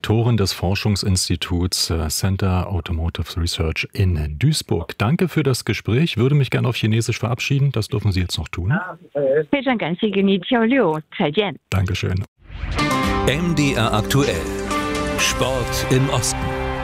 Direktorin des Forschungsinstituts Center Automotive Research in Duisburg. Danke für das Gespräch. Ich würde mich gerne auf Chinesisch verabschieden. Das dürfen Sie jetzt noch tun. Dankeschön. MDR aktuell. Sport im Osten.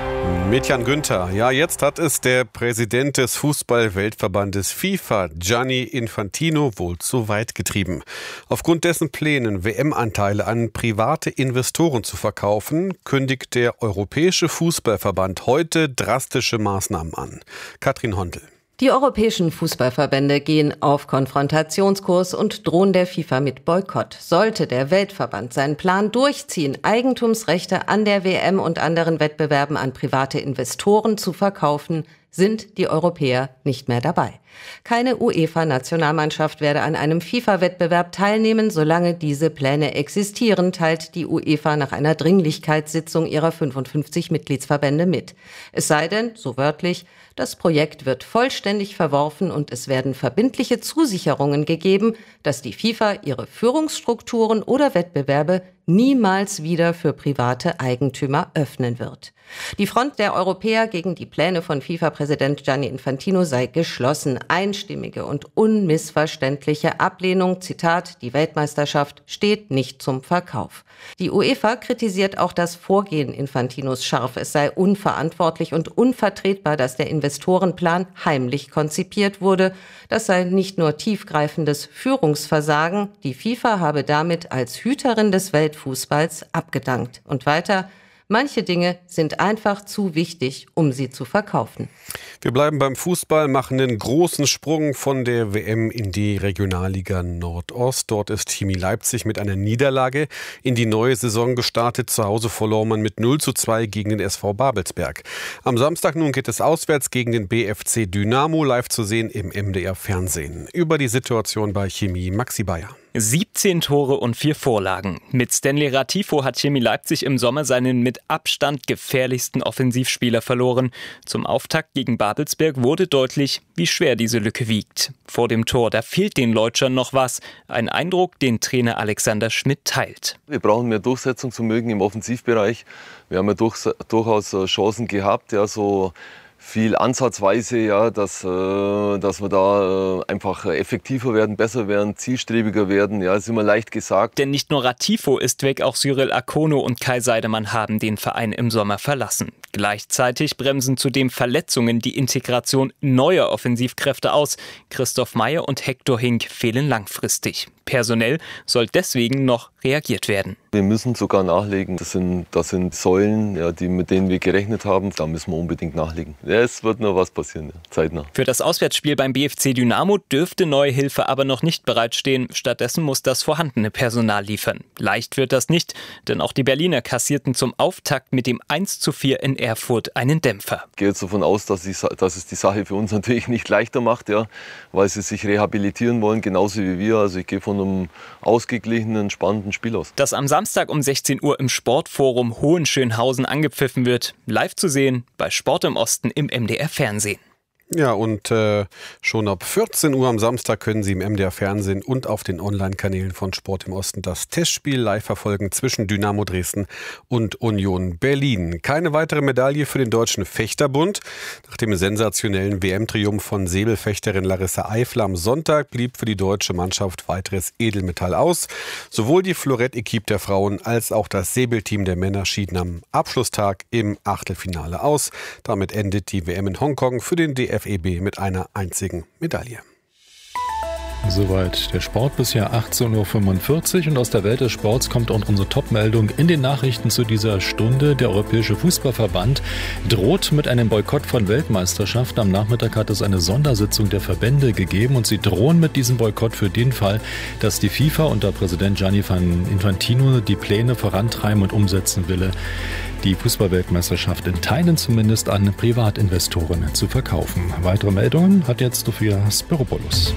Mit Jan Günther. Ja, jetzt hat es der Präsident des Fußball-Weltverbandes FIFA, Gianni Infantino, wohl zu weit getrieben. Aufgrund dessen Plänen, WM-Anteile an private Investoren zu verkaufen, kündigt der Europäische Fußballverband heute drastische Maßnahmen an. Katrin Hondel. Die europäischen Fußballverbände gehen auf Konfrontationskurs und drohen der FIFA mit Boykott. Sollte der Weltverband seinen Plan durchziehen, Eigentumsrechte an der WM und anderen Wettbewerben an private Investoren zu verkaufen, sind die Europäer nicht mehr dabei. Keine UEFA-Nationalmannschaft werde an einem FIFA-Wettbewerb teilnehmen, solange diese Pläne existieren, teilt die UEFA nach einer Dringlichkeitssitzung ihrer 55 Mitgliedsverbände mit. Es sei denn, so wörtlich, das Projekt wird vollständig verworfen und es werden verbindliche Zusicherungen gegeben, dass die FIFA ihre Führungsstrukturen oder Wettbewerbe niemals wieder für private Eigentümer öffnen wird. Die Front der Europäer gegen die Pläne von FIFA-Präsident Gianni Infantino sei geschlossen. Einstimmige und unmissverständliche Ablehnung, Zitat, die Weltmeisterschaft steht nicht zum Verkauf. Die UEFA kritisiert auch das Vorgehen Infantinos scharf. Es sei unverantwortlich und unvertretbar, dass der Investorenplan heimlich konzipiert wurde. Das sei nicht nur tiefgreifendes Führungsversagen. Die FIFA habe damit als Hüterin des Weltfußballs abgedankt. Und weiter: Manche Dinge sind einfach zu wichtig, um sie zu verkaufen. Wir bleiben beim Fußball, machen einen großen Sprung von der WM in die Regionalliga Nordost. Dort ist Chemie Leipzig mit einer Niederlage in die neue Saison gestartet. Zu Hause verlor man mit 0:2 gegen den SV Babelsberg. Am Samstag nun geht es auswärts gegen den BFC Dynamo, live zu sehen im MDR Fernsehen. Über die Situation bei Chemie Maxi Bayer. 17 Tore und 4 Vorlagen. Mit Stanley Ratifo hat Chemie Leipzig im Sommer seinen mit Abstand gefährlichsten Offensivspieler verloren. Zum Auftakt gegen Babelsberg wurde deutlich, wie schwer diese Lücke wiegt. Vor dem Tor, da fehlt den Leutschern noch was. Ein Eindruck, den Trainer Alexander Schmidt teilt. Wir brauchen mehr Durchsetzungsvermögen im Offensivbereich. Wir haben ja durchaus Chancen gehabt, ja, so viel ansatzweise, ja, dass wir da einfach effektiver werden, besser werden, zielstrebiger werden. Ja, ist immer leicht gesagt. Denn nicht nur Ratifo ist weg, auch Cyril Akono und Kai Seidemann haben den Verein im Sommer verlassen. Gleichzeitig bremsen zudem Verletzungen die Integration neuer Offensivkräfte aus. Christoph Meyer und Hector Hink fehlen langfristig. Personell soll deswegen noch reagiert werden. Wir müssen sogar nachlegen. Das sind Säulen, ja, mit denen wir gerechnet haben. Da müssen wir unbedingt nachlegen. Ja, es wird noch was passieren, ja, zeitnah. Für das Auswärtsspiel beim BFC Dynamo dürfte neue Hilfe aber noch nicht bereitstehen. Stattdessen muss das vorhandene Personal liefern. Leicht wird das nicht, denn auch die Berliner kassierten zum Auftakt mit dem 1:4 in Erfurt einen Dämpfer. Ich gehe jetzt davon aus, dass es die Sache für uns natürlich nicht leichter macht, ja, weil sie sich rehabilitieren wollen, genauso wie wir. Also ich gehe von einem ausgeglichenen, spannenden Spiel aus. Das am Samstag um 16 Uhr im Sportforum Hohenschönhausen angepfiffen wird. Live zu sehen bei Sport im Osten im MDR Fernsehen. Ja, und schon ab 14 Uhr am Samstag können Sie im MDR Fernsehen und auf den Online-Kanälen von Sport im Osten das Testspiel live verfolgen zwischen Dynamo Dresden und Union Berlin. Keine weitere Medaille für den Deutschen Fechterbund. Nach dem sensationellen WM-Triumph von Säbelfechterin Larissa Eifler am Sonntag blieb für die deutsche Mannschaft weiteres Edelmetall aus. Sowohl die Florett-Equipe der Frauen als auch das Säbelteam der Männer schieden am Abschlusstag im Achtelfinale aus. Damit endet die WM in Hongkong für den DFB mit einer einzigen Medaille. Soweit der Sport, bisher 18:45 Uhr, und aus der Welt des Sports kommt auch unsere Top-Meldung in den Nachrichten zu dieser Stunde. Der Europäische Fußballverband droht mit einem Boykott von Weltmeisterschaften. Am Nachmittag hat es eine Sondersitzung der Verbände gegeben und sie drohen mit diesem Boykott für den Fall, dass die FIFA unter Präsident Gianni Infantino die Pläne vorantreiben und umsetzen will, die Fußballweltmeisterschaft in Teilen zumindest an Privatinvestoren zu verkaufen. Weitere Meldungen hat jetzt Sophia Spiropoulos.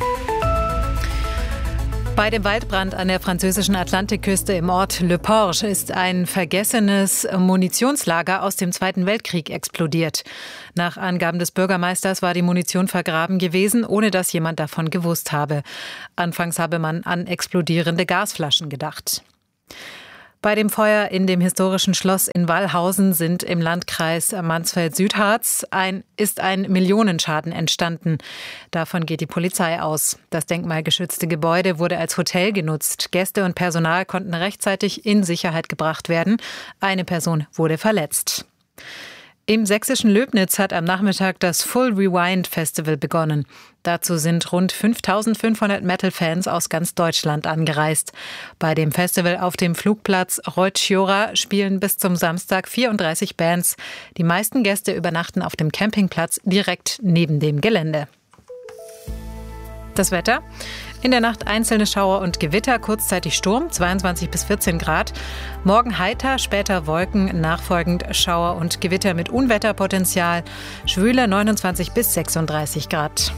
Bei dem Waldbrand an der französischen Atlantikküste im Ort Le Porge ist ein vergessenes Munitionslager aus dem Zweiten Weltkrieg explodiert. Nach Angaben des Bürgermeisters war die Munition vergraben gewesen, ohne dass jemand davon gewusst habe. Anfangs habe man an explodierende Gasflaschen gedacht. Bei dem Feuer in dem historischen Schloss in Wallhausen sind im Landkreis Mansfeld-Südharz ist ein Millionenschaden entstanden. Davon geht die Polizei aus. Das denkmalgeschützte Gebäude wurde als Hotel genutzt. Gäste und Personal konnten rechtzeitig in Sicherheit gebracht werden. Eine Person wurde verletzt. Im sächsischen Löbnitz hat am Nachmittag das Full Rewind Festival begonnen. Dazu sind rund 5.500 Metal-Fans aus ganz Deutschland angereist. Bei dem Festival auf dem Flugplatz Reutschiora spielen bis zum Samstag 34 Bands. Die meisten Gäste übernachten auf dem Campingplatz direkt neben dem Gelände. Das Wetter. In der Nacht einzelne Schauer und Gewitter, kurzzeitig Sturm, 22 bis 14 Grad. Morgen heiter, später Wolken, nachfolgend Schauer und Gewitter mit Unwetterpotenzial. Schwüle 29 bis 36 Grad.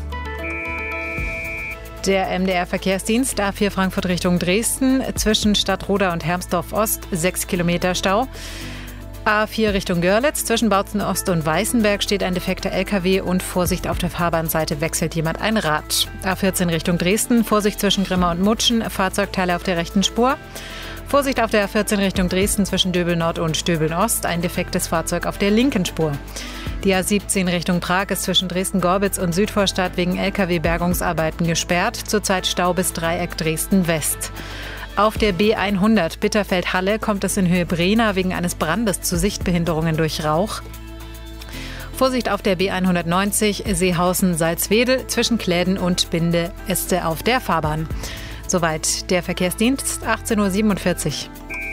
Der MDR-Verkehrsdienst A4 Frankfurt Richtung Dresden, zwischen Stadtroda und Hermsdorf Ost 6 Kilometer Stau. A4 Richtung Görlitz, zwischen Bautzen Ost und Weißenberg steht ein defekter LKW und Vorsicht, auf der Fahrbahnseite wechselt jemand ein Rad. A14 Richtung Dresden, Vorsicht zwischen Grimma und Mutschen, Fahrzeugteile auf der rechten Spur. Vorsicht auf der A14 Richtung Dresden zwischen Döbeln Nord und Döbeln Ost, ein defektes Fahrzeug auf der linken Spur. Die A17 Richtung Prag ist zwischen Dresden-Gorbitz und Südvorstadt wegen LKW-Bergungsarbeiten gesperrt, zurzeit Stau bis Dreieck Dresden-West. Auf der B100 Bitterfeld-Halle kommt es in Höhe Brena wegen eines Brandes zu Sichtbehinderungen durch Rauch. Vorsicht auf der B190 Seehausen-Salzwedel zwischen Kläden und Binde-Este auf der Fahrbahn. Soweit der Verkehrsdienst, 18.47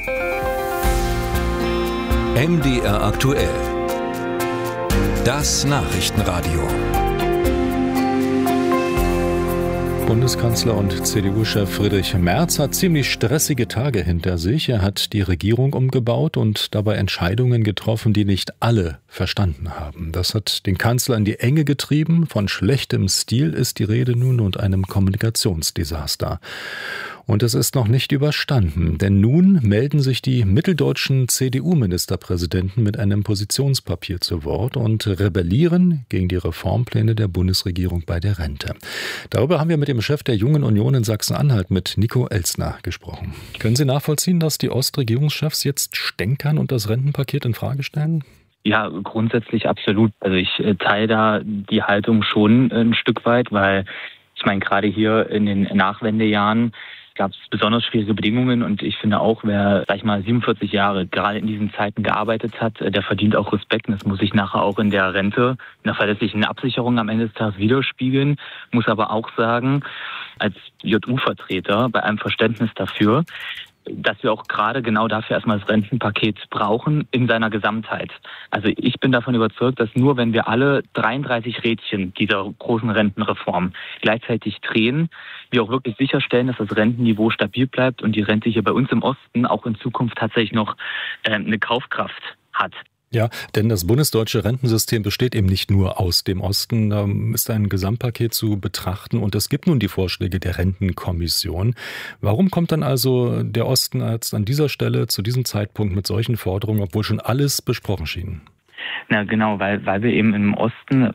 Uhr. MDR aktuell. Das Nachrichtenradio. Bundeskanzler und CDU-Chef Friedrich Merz hat ziemlich stressige Tage hinter sich. Er hat die Regierung umgebaut und dabei Entscheidungen getroffen, die nicht alle verstanden haben. Das hat den Kanzler in die Enge getrieben. Von schlechtem Stil ist die Rede nun und einem Kommunikationsdesaster. Und es ist noch nicht überstanden, denn nun melden sich die mitteldeutschen CDU-Ministerpräsidenten mit einem Positionspapier zu Wort und rebellieren gegen die Reformpläne der Bundesregierung bei der Rente. Darüber haben wir mit dem Chef der Jungen Union in Sachsen-Anhalt, mit Nico Elstner, gesprochen. Können Sie nachvollziehen, dass die Ostregierungschefs jetzt stänkern und das Rentenpaket in Frage stellen? Ja, grundsätzlich absolut. Also ich teile da die Haltung schon ein Stück weit, weil ich meine, gerade hier in den Nachwendejahren gab es besonders schwierige Bedingungen und ich finde auch, wer, 47 Jahre gerade in diesen Zeiten gearbeitet hat, der verdient auch Respekt und das muss sich nachher auch in der Rente, in der verlässlichen Absicherung am Ende des Tages widerspiegeln. Muss aber auch sagen, als JU-Vertreter bei einem Verständnis dafür, dass wir auch gerade genau dafür erstmal das Rentenpaket brauchen in seiner Gesamtheit. Also ich bin davon überzeugt, dass nur wenn wir alle 33 Rädchen dieser großen Rentenreform gleichzeitig drehen, wir auch wirklich sicherstellen, dass das Rentenniveau stabil bleibt und die Rente hier bei uns im Osten auch in Zukunft tatsächlich noch eine Kaufkraft hat. Ja, denn das bundesdeutsche Rentensystem besteht eben nicht nur aus dem Osten. Da ist ein Gesamtpaket zu betrachten und es gibt nun die Vorschläge der Rentenkommission. Warum kommt dann also der Osten jetzt an dieser Stelle zu diesem Zeitpunkt mit solchen Forderungen, obwohl schon alles besprochen schien? Na genau, weil wir eben im Osten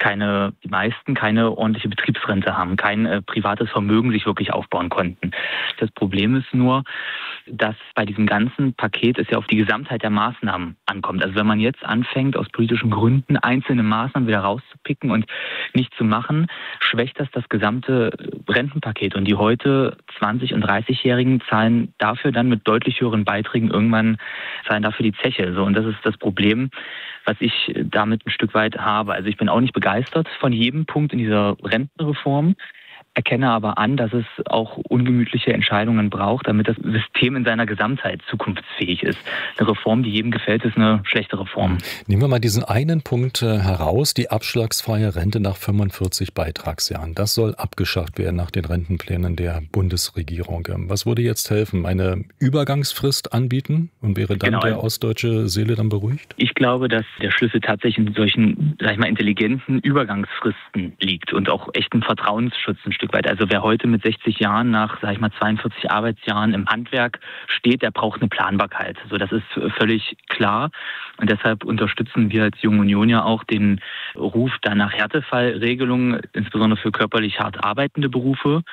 die meisten keine ordentliche Betriebsrente haben, kein privates Vermögen sich wirklich aufbauen konnten. Das Problem ist nur, dass bei diesem ganzen Paket es ja auf die Gesamtheit der Maßnahmen ankommt. Also wenn man jetzt anfängt, aus politischen Gründen einzelne Maßnahmen wieder rauszupicken und nicht zu machen, schwächt das gesamte Rentenpaket. Und die heute 20- und 30-Jährigen zahlen dafür dann mit deutlich höheren Beiträgen irgendwann dafür die Zeche. So, und das ist das Problem, was ich damit ein Stück weit habe. Also ich bin auch nicht begeistert von jedem Punkt in dieser Rentenreform, erkenne aber an, dass es auch ungemütliche Entscheidungen braucht, damit das System in seiner Gesamtheit zukunftsfähig ist. Eine Reform, die jedem gefällt, ist eine schlechte Reform. Nehmen wir mal diesen einen Punkt heraus, die abschlagsfreie Rente nach 45 Beitragsjahren. Das soll abgeschafft werden nach den Rentenplänen der Bundesregierung. Was würde jetzt helfen? Eine Übergangsfrist anbieten und wäre dann der ostdeutsche Seele dann beruhigt? Ich glaube, dass der Schlüssel tatsächlich in solchen, intelligenten Übergangsfristen liegt und auch echten Vertrauensschutz ein Stück weit. Also wer heute mit 60 Jahren nach, 42 Arbeitsjahren im Handwerk steht, der braucht eine Planbarkeit. So, das ist völlig klar. Und deshalb unterstützen wir als Junge Union ja auch den Ruf nach Härtefallregelungen, insbesondere für körperlich hart arbeitende Berufe.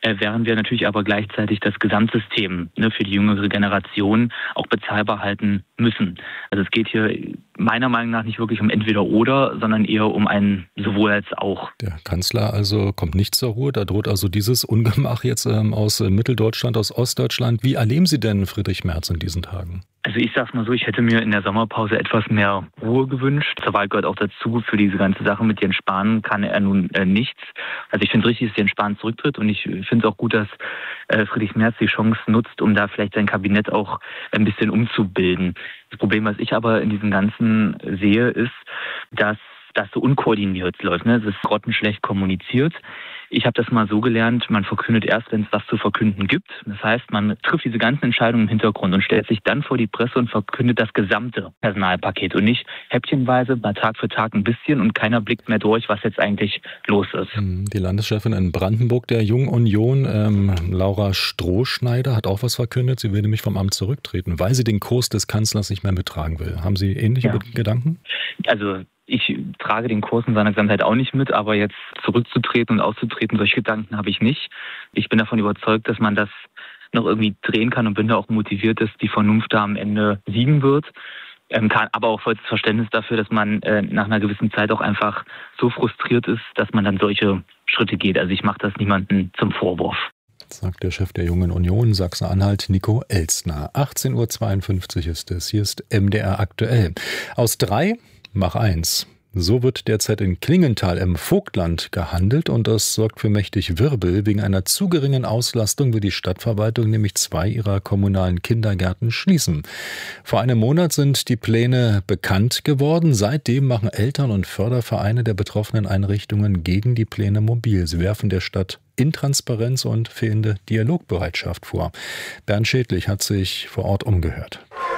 während wir natürlich aber gleichzeitig das Gesamtsystem für die jüngere Generation auch bezahlbar halten müssen. Also es geht hier meiner Meinung nach nicht wirklich um entweder oder, sondern eher um ein sowohl als auch. Der Kanzler also kommt nicht zur Ruhe, da droht also dieses Ungemach jetzt aus Mitteldeutschland, aus Ostdeutschland. Wie erleben Sie denn Friedrich Merz in diesen Tagen? Also ich sag's mal so, ich hätte mir in der Sommerpause etwas mehr Ruhe gewünscht. Zur Wahl gehört auch dazu, für diese ganze Sache mit Jens Spahn kann er nun nichts. Also ich finde es richtig, dass Jens Spahn zurücktritt und ich finde es auch gut, dass Friedrich Merz die Chance nutzt, um da vielleicht sein Kabinett auch ein bisschen umzubilden. Das Problem, was ich aber in diesem Ganzen sehe, ist, dass das so unkoordiniert läuft. Es ist grottenschlecht kommuniziert. Ich habe das mal so gelernt, man verkündet erst, wenn es was zu verkünden gibt. Das heißt, man trifft diese ganzen Entscheidungen im Hintergrund und stellt sich dann vor die Presse und verkündet das gesamte Personalpaket und nicht häppchenweise, mal Tag für Tag ein bisschen und keiner blickt mehr durch, was jetzt eigentlich los ist. Die Landeschefin in Brandenburg der Jungen Union, Laura Strohschneider, hat auch was verkündet. Sie will nämlich vom Amt zurücktreten, weil sie den Kurs des Kanzlers nicht mehr mittragen will. Haben Sie ähnliche Gedanken? Also ich trage den Kurs in seiner Gesamtheit auch nicht mit, aber jetzt zurückzutreten und auszutreten, solche Gedanken habe ich nicht. Ich bin davon überzeugt, dass man das noch irgendwie drehen kann und bin da auch motiviert, dass die Vernunft da am Ende siegen wird. Kann aber auch vollstes Verständnis dafür, dass man nach einer gewissen Zeit auch einfach so frustriert ist, dass man dann solche Schritte geht. Also ich mache das niemandem zum Vorwurf. Sagt der Chef der Jungen Union, Sachsen-Anhalt, Nico Elstner. 18.52 Uhr ist es. Hier ist MDR aktuell. Aus 3 mach 1. So wird derzeit in Klingenthal im Vogtland gehandelt und das sorgt für mächtig Wirbel. Wegen einer zu geringen Auslastung will die Stadtverwaltung nämlich 2 ihrer kommunalen Kindergärten schließen. Vor einem Monat sind die Pläne bekannt geworden. Seitdem machen Eltern und Fördervereine der betroffenen Einrichtungen gegen die Pläne mobil. Sie werfen der Stadt Intransparenz und fehlende Dialogbereitschaft vor. Bernd Schädlich hat sich vor Ort umgehört.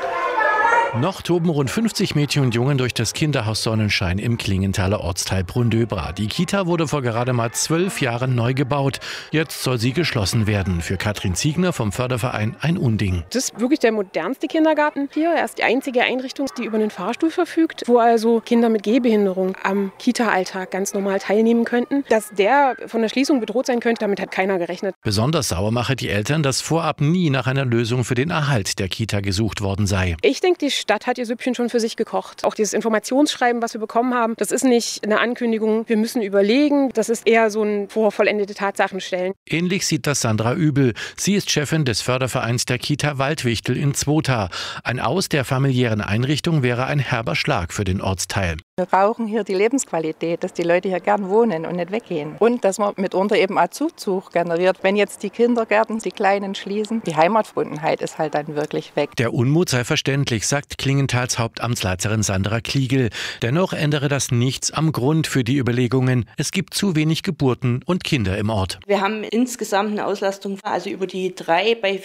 Noch toben rund 50 Mädchen und Jungen durch das Kinderhaus Sonnenschein im Klingenthaler Ortsteil Brunndöbra. Die Kita wurde vor gerade mal 12 Jahren neu gebaut. Jetzt soll sie geschlossen werden. Für Katrin Ziegner vom Förderverein ein Unding. Das ist wirklich der modernste Kindergarten hier. Er ist die einzige Einrichtung, die über einen Fahrstuhl verfügt, wo also Kinder mit Gehbehinderung am Kita-Alltag ganz normal teilnehmen könnten. Dass der von der Schließung bedroht sein könnte, damit hat keiner gerechnet. Besonders sauer mache die Eltern, dass vorab nie nach einer Lösung für den Erhalt der Kita gesucht worden sei. Ich denke, die Stadt hat ihr Süppchen schon für sich gekocht. Auch dieses Informationsschreiben, was wir bekommen haben, das ist nicht eine Ankündigung, wir müssen überlegen. Das ist eher so ein vor vollendete Tatsachen stellen. Ähnlich sieht das Sandra Übel. Sie ist Chefin des Fördervereins der Kita Waldwichtel in Zwota. Ein Aus der familiären Einrichtung wäre ein herber Schlag für den Ortsteil. Wir brauchen hier die Lebensqualität, dass die Leute hier gern wohnen und nicht weggehen. Und dass man mitunter eben auch Zuzug generiert. Wenn jetzt die Kindergärten, die Kleinen schließen, die Heimatverbundenheit ist halt dann wirklich weg. Der Unmut sei verständlich, sagt Klingenthals Hauptamtsleiterin Sandra Kliegel. Dennoch ändere das nichts am Grund für die Überlegungen. Es gibt zu wenig Geburten und Kinder im Ort. Wir haben insgesamt eine Auslastung, also über die 3 bei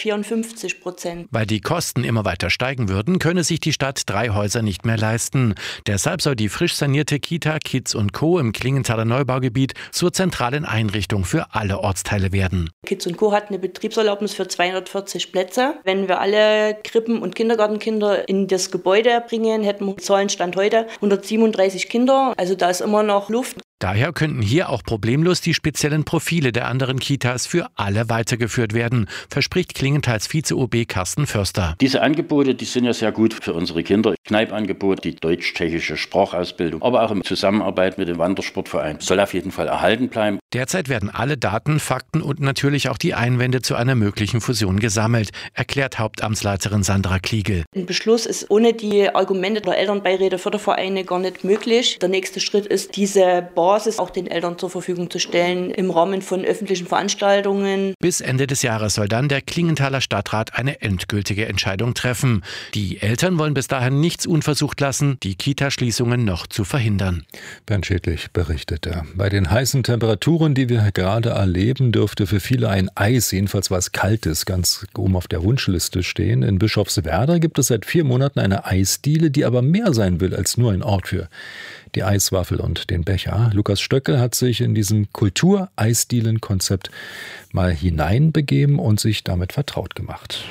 54%. Weil die Kosten immer weiter steigen würden, könne sich die Stadt 3 Häuser nicht mehr leisten. Deshalb soll die frisch sanierte Kita Kids & Co. im Klingenthaler Neubaugebiet zur zentralen Einrichtung für alle Ortsteile werden. Kids & Co. hat eine Betriebserlaubnis für 240 Plätze. Wenn wir alle Krippen- und Kindergartenkinder in das Gebäude bringen, hätten wir Zahlenstand heute 137 Kinder. Also da ist immer noch Luft. Daher könnten hier auch problemlos die speziellen Profile der anderen Kitas für alle weitergeführt werden, verspricht Klingenthals Vize-OB Carsten Förster. Diese Angebote, die sind ja sehr gut für unsere Kinder. Kneipangebot, die deutsch-tschechische Sprachausbildung, aber auch in Zusammenarbeit mit dem Wandersportverein soll auf jeden Fall erhalten bleiben. Derzeit werden alle Daten, Fakten und natürlich auch die Einwände zu einer möglichen Fusion gesammelt, erklärt Hauptamtsleiterin Sandra Kliegel. Ein Beschluss ist ohne die Argumente der Elternbeiräte, Fördervereine gar nicht möglich. Der nächste Schritt ist, diese Basis auch den Eltern zur Verfügung zu stellen im Rahmen von öffentlichen Veranstaltungen. Bis Ende des Jahres soll dann der Klingenthaler Stadtrat eine endgültige Entscheidung treffen. Die Eltern wollen bis dahin nichts unversucht lassen, die Kita-Schließungen noch zu verhindern. Bernd Schädlich berichtete. Bei den heißen Temperaturen, die wir gerade erleben, dürfte für viele ein Eis, jedenfalls was Kaltes, ganz oben auf der Wunschliste stehen. In Bischofswerda gibt es seit 4 Monaten eine Eisdiele, die aber mehr sein will als nur ein Ort für die Eiswaffel und den Becher. Lukas Stöckel hat sich in diesem Kultur-Eisdielen-Konzept mal hineinbegeben und sich damit vertraut gemacht.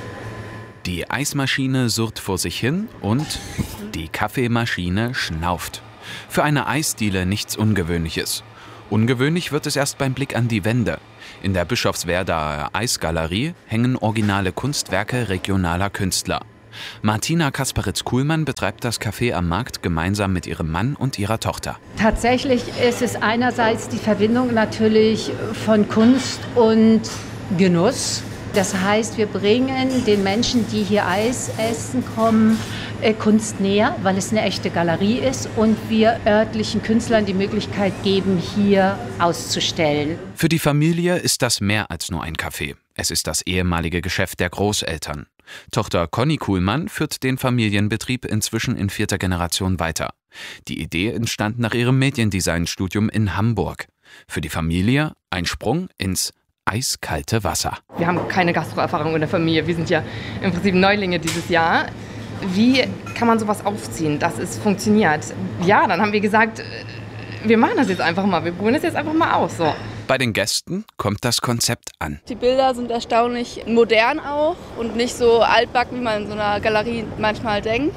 Die Eismaschine surrt vor sich hin und die Kaffeemaschine schnauft. Für eine Eisdiele nichts Ungewöhnliches. Ungewöhnlich wird es erst beim Blick an die Wände. In der Bischofswerdaer Eisgalerie hängen originale Kunstwerke regionaler Künstler. Martina Kasparitz-Kuhlmann betreibt das Café am Markt gemeinsam mit ihrem Mann und ihrer Tochter. Tatsächlich ist es einerseits die Verbindung natürlich von Kunst und Genuss. Das heißt, wir bringen den Menschen, die hier Eis essen kommen, Kunst näher, weil es eine echte Galerie ist und wir örtlichen Künstlern die Möglichkeit geben, hier auszustellen. Für die Familie ist das mehr als nur ein Café. Es ist das ehemalige Geschäft der Großeltern. Tochter Conny Kuhlmann führt den Familienbetrieb inzwischen in 4. Generation weiter. Die Idee entstand nach ihrem Mediendesign-Studium in Hamburg. Für die Familie ein Sprung ins eiskalte Wasser. Wir haben keine Gastroerfahrung in der Familie. Wir sind ja im Prinzip Neulinge dieses Jahr. Wie kann man sowas aufziehen, dass es funktioniert? Ja, dann haben wir gesagt, wir machen das jetzt einfach mal. Wir probieren das jetzt einfach mal aus. So. Bei den Gästen kommt das Konzept an. Die Bilder sind erstaunlich modern auch und nicht so altbacken, wie man in so einer Galerie manchmal denkt.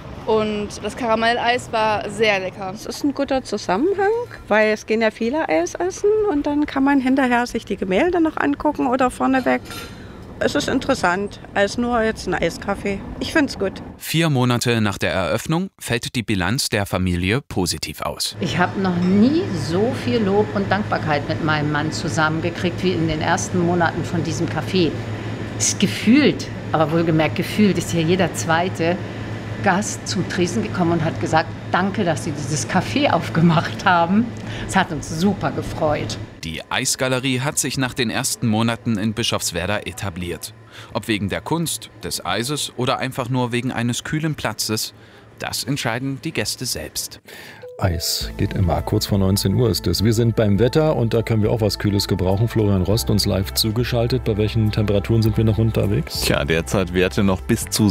Und das Karamelleis war sehr lecker. Es ist ein guter Zusammenhang, weil es gehen ja viele Eis essen und dann kann man hinterher sich die Gemälde noch angucken oder vorneweg. Es ist interessant, als nur jetzt ein Eiskaffee. Ich finde es gut. 4 Monate nach der Eröffnung fällt die Bilanz der Familie positiv aus. Ich habe noch nie so viel Lob und Dankbarkeit mit meinem Mann zusammengekriegt wie in den ersten Monaten von diesem Café. Ist gefühlt, aber wohlgemerkt gefühlt, ist hier jeder zweite Gast zum Tresen gekommen und hat gesagt, danke, dass Sie dieses Café aufgemacht haben. Es hat uns super gefreut. Die Eisgalerie hat sich nach den ersten Monaten in Bischofswerda etabliert. Ob wegen der Kunst, des Eises oder einfach nur wegen eines kühlen Platzes, das entscheiden die Gäste selbst. Eis geht immer. Kurz vor 19 Uhr ist es. Wir sind beim Wetter und da können wir auch was Kühles gebrauchen. Florian Rost uns live zugeschaltet. Bei welchen Temperaturen sind wir noch unterwegs? Tja, derzeit Werte noch bis zu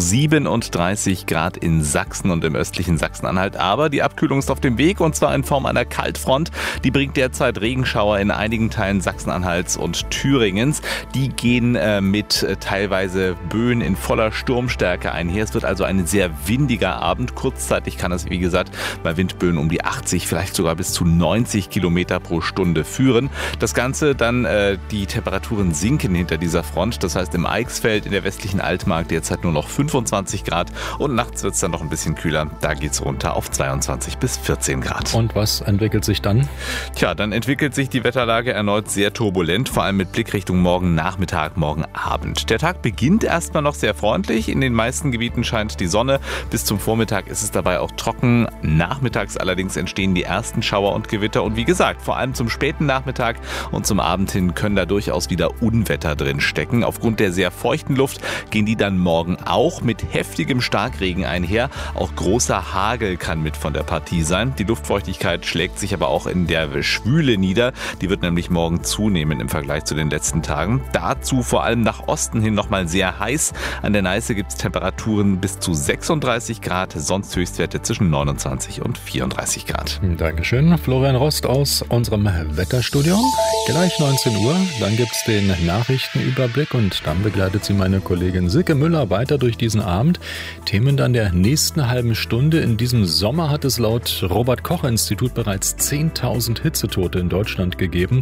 37 Grad in Sachsen und im östlichen Sachsen-Anhalt. Aber die Abkühlung ist auf dem Weg und zwar in Form einer Kaltfront. Die bringt derzeit Regenschauer in einigen Teilen Sachsen-Anhalts und Thüringens. Die gehen mit teilweise Böen in voller Sturmstärke einher. Es wird also ein sehr windiger Abend. Kurzzeitig kann es, wie gesagt, bei Windböen um die 80, vielleicht sogar bis zu 90 Kilometer pro Stunde führen. Das Ganze dann, die Temperaturen sinken hinter dieser Front. Das heißt, im Eichsfeld in der westlichen Altmark derzeit nur noch 25 Grad und nachts wird es dann noch ein bisschen kühler. Da geht es runter auf 22 bis 14 Grad. Und was entwickelt sich dann? Tja, dann entwickelt sich die Wetterlage erneut sehr turbulent, vor allem mit Blick Richtung morgen Nachmittag, morgen Abend. Der Tag beginnt erstmal noch sehr freundlich. In den meisten Gebieten scheint die Sonne. Bis zum Vormittag ist es dabei auch trocken. Nachmittags allerdings entstehen die ersten Schauer und Gewitter und wie gesagt, vor allem zum späten Nachmittag und zum Abend hin können da durchaus wieder Unwetter drin stecken. Aufgrund der sehr feuchten Luft gehen die dann morgen auch mit heftigem Starkregen einher. Auch großer Hagel kann mit von der Partie sein. Die Luftfeuchtigkeit schlägt sich aber auch in der Schwüle nieder. Die wird nämlich morgen zunehmen im Vergleich zu den letzten Tagen. Dazu vor allem nach Osten hin nochmal sehr heiß. An der Neiße gibt es Temperaturen bis zu 36 Grad, sonst Höchstwerte zwischen 29 und 34 Grad. Dankeschön. Florian Rost aus unserem Wetterstudio. Gleich 19 Uhr, dann gibt es den Nachrichtenüberblick und dann begleitet sie meine Kollegin Silke Müller weiter durch diesen Abend. Themen dann der nächsten halben Stunde. In diesem Sommer hat es laut Robert-Koch-Institut bereits 10.000 Hitzetote in Deutschland gegeben.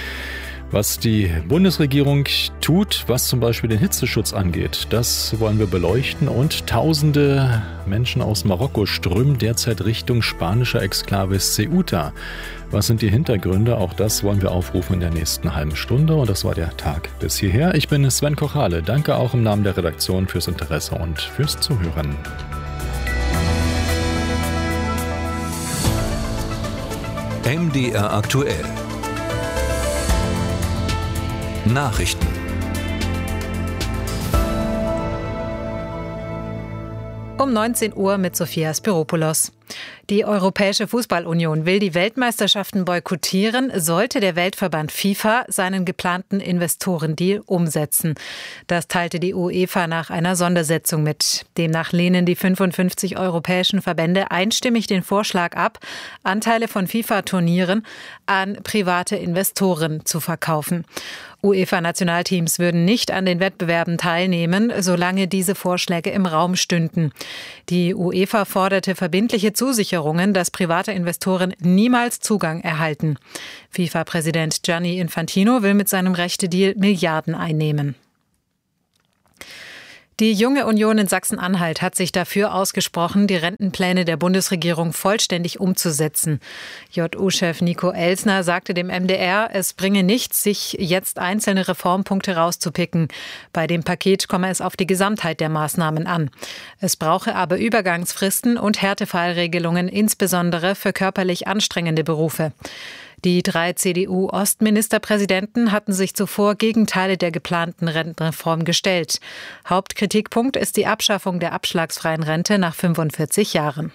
Was die Bundesregierung tut, was zum Beispiel den Hitzeschutz angeht, das wollen wir beleuchten. Und tausende Menschen aus Marokko strömen derzeit Richtung spanischer Exklave Ceuta. Was sind die Hintergründe? Auch das wollen wir aufrufen in der nächsten halben Stunde. Und das war der Tag bis hierher. Ich bin Sven Kochale. Danke auch im Namen der Redaktion fürs Interesse und fürs Zuhören. MDR aktuell. Nachrichten. Um 19 Uhr mit Sophia Spiropoulos. Die Europäische Fußballunion will die Weltmeisterschaften boykottieren, sollte der Weltverband FIFA seinen geplanten Investorendeal umsetzen. Das teilte die UEFA nach einer Sondersitzung mit. Demnach lehnen die 55 europäischen Verbände einstimmig den Vorschlag ab, Anteile von FIFA-Turnieren an private Investoren zu verkaufen. UEFA-Nationalteams würden nicht an den Wettbewerben teilnehmen, solange diese Vorschläge im Raum stünden. Die UEFA forderte verbindliche Zusicherungen, dass private Investoren niemals Zugang erhalten. FIFA-Präsident Gianni Infantino will mit seinem Rechtedeal Milliarden einnehmen. Die Junge Union in Sachsen-Anhalt hat sich dafür ausgesprochen, die Rentenpläne der Bundesregierung vollständig umzusetzen. JU-Chef Nico Elsner sagte dem MDR, es bringe nichts, sich jetzt einzelne Reformpunkte rauszupicken. Bei dem Paket komme es auf die Gesamtheit der Maßnahmen an. Es brauche aber Übergangsfristen und Härtefallregelungen, insbesondere für körperlich anstrengende Berufe. Die 3 CDU-Ostministerpräsidenten hatten sich zuvor gegen Teile der geplanten Rentenreform gestellt. Hauptkritikpunkt ist die Abschaffung der abschlagsfreien Rente nach 45 Jahren.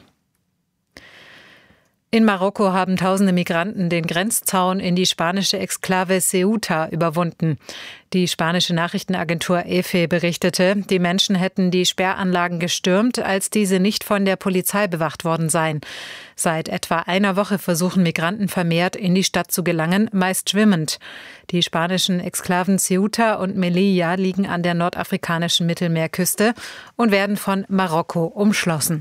In Marokko haben tausende Migranten den Grenzzaun in die spanische Exklave Ceuta überwunden. Die spanische Nachrichtenagentur EFE berichtete, die Menschen hätten die Sperranlagen gestürmt, als diese nicht von der Polizei bewacht worden seien. Seit etwa einer Woche versuchen Migranten vermehrt, in die Stadt zu gelangen, meist schwimmend. Die spanischen Exklaven Ceuta und Melilla liegen an der nordafrikanischen Mittelmeerküste und werden von Marokko umschlossen.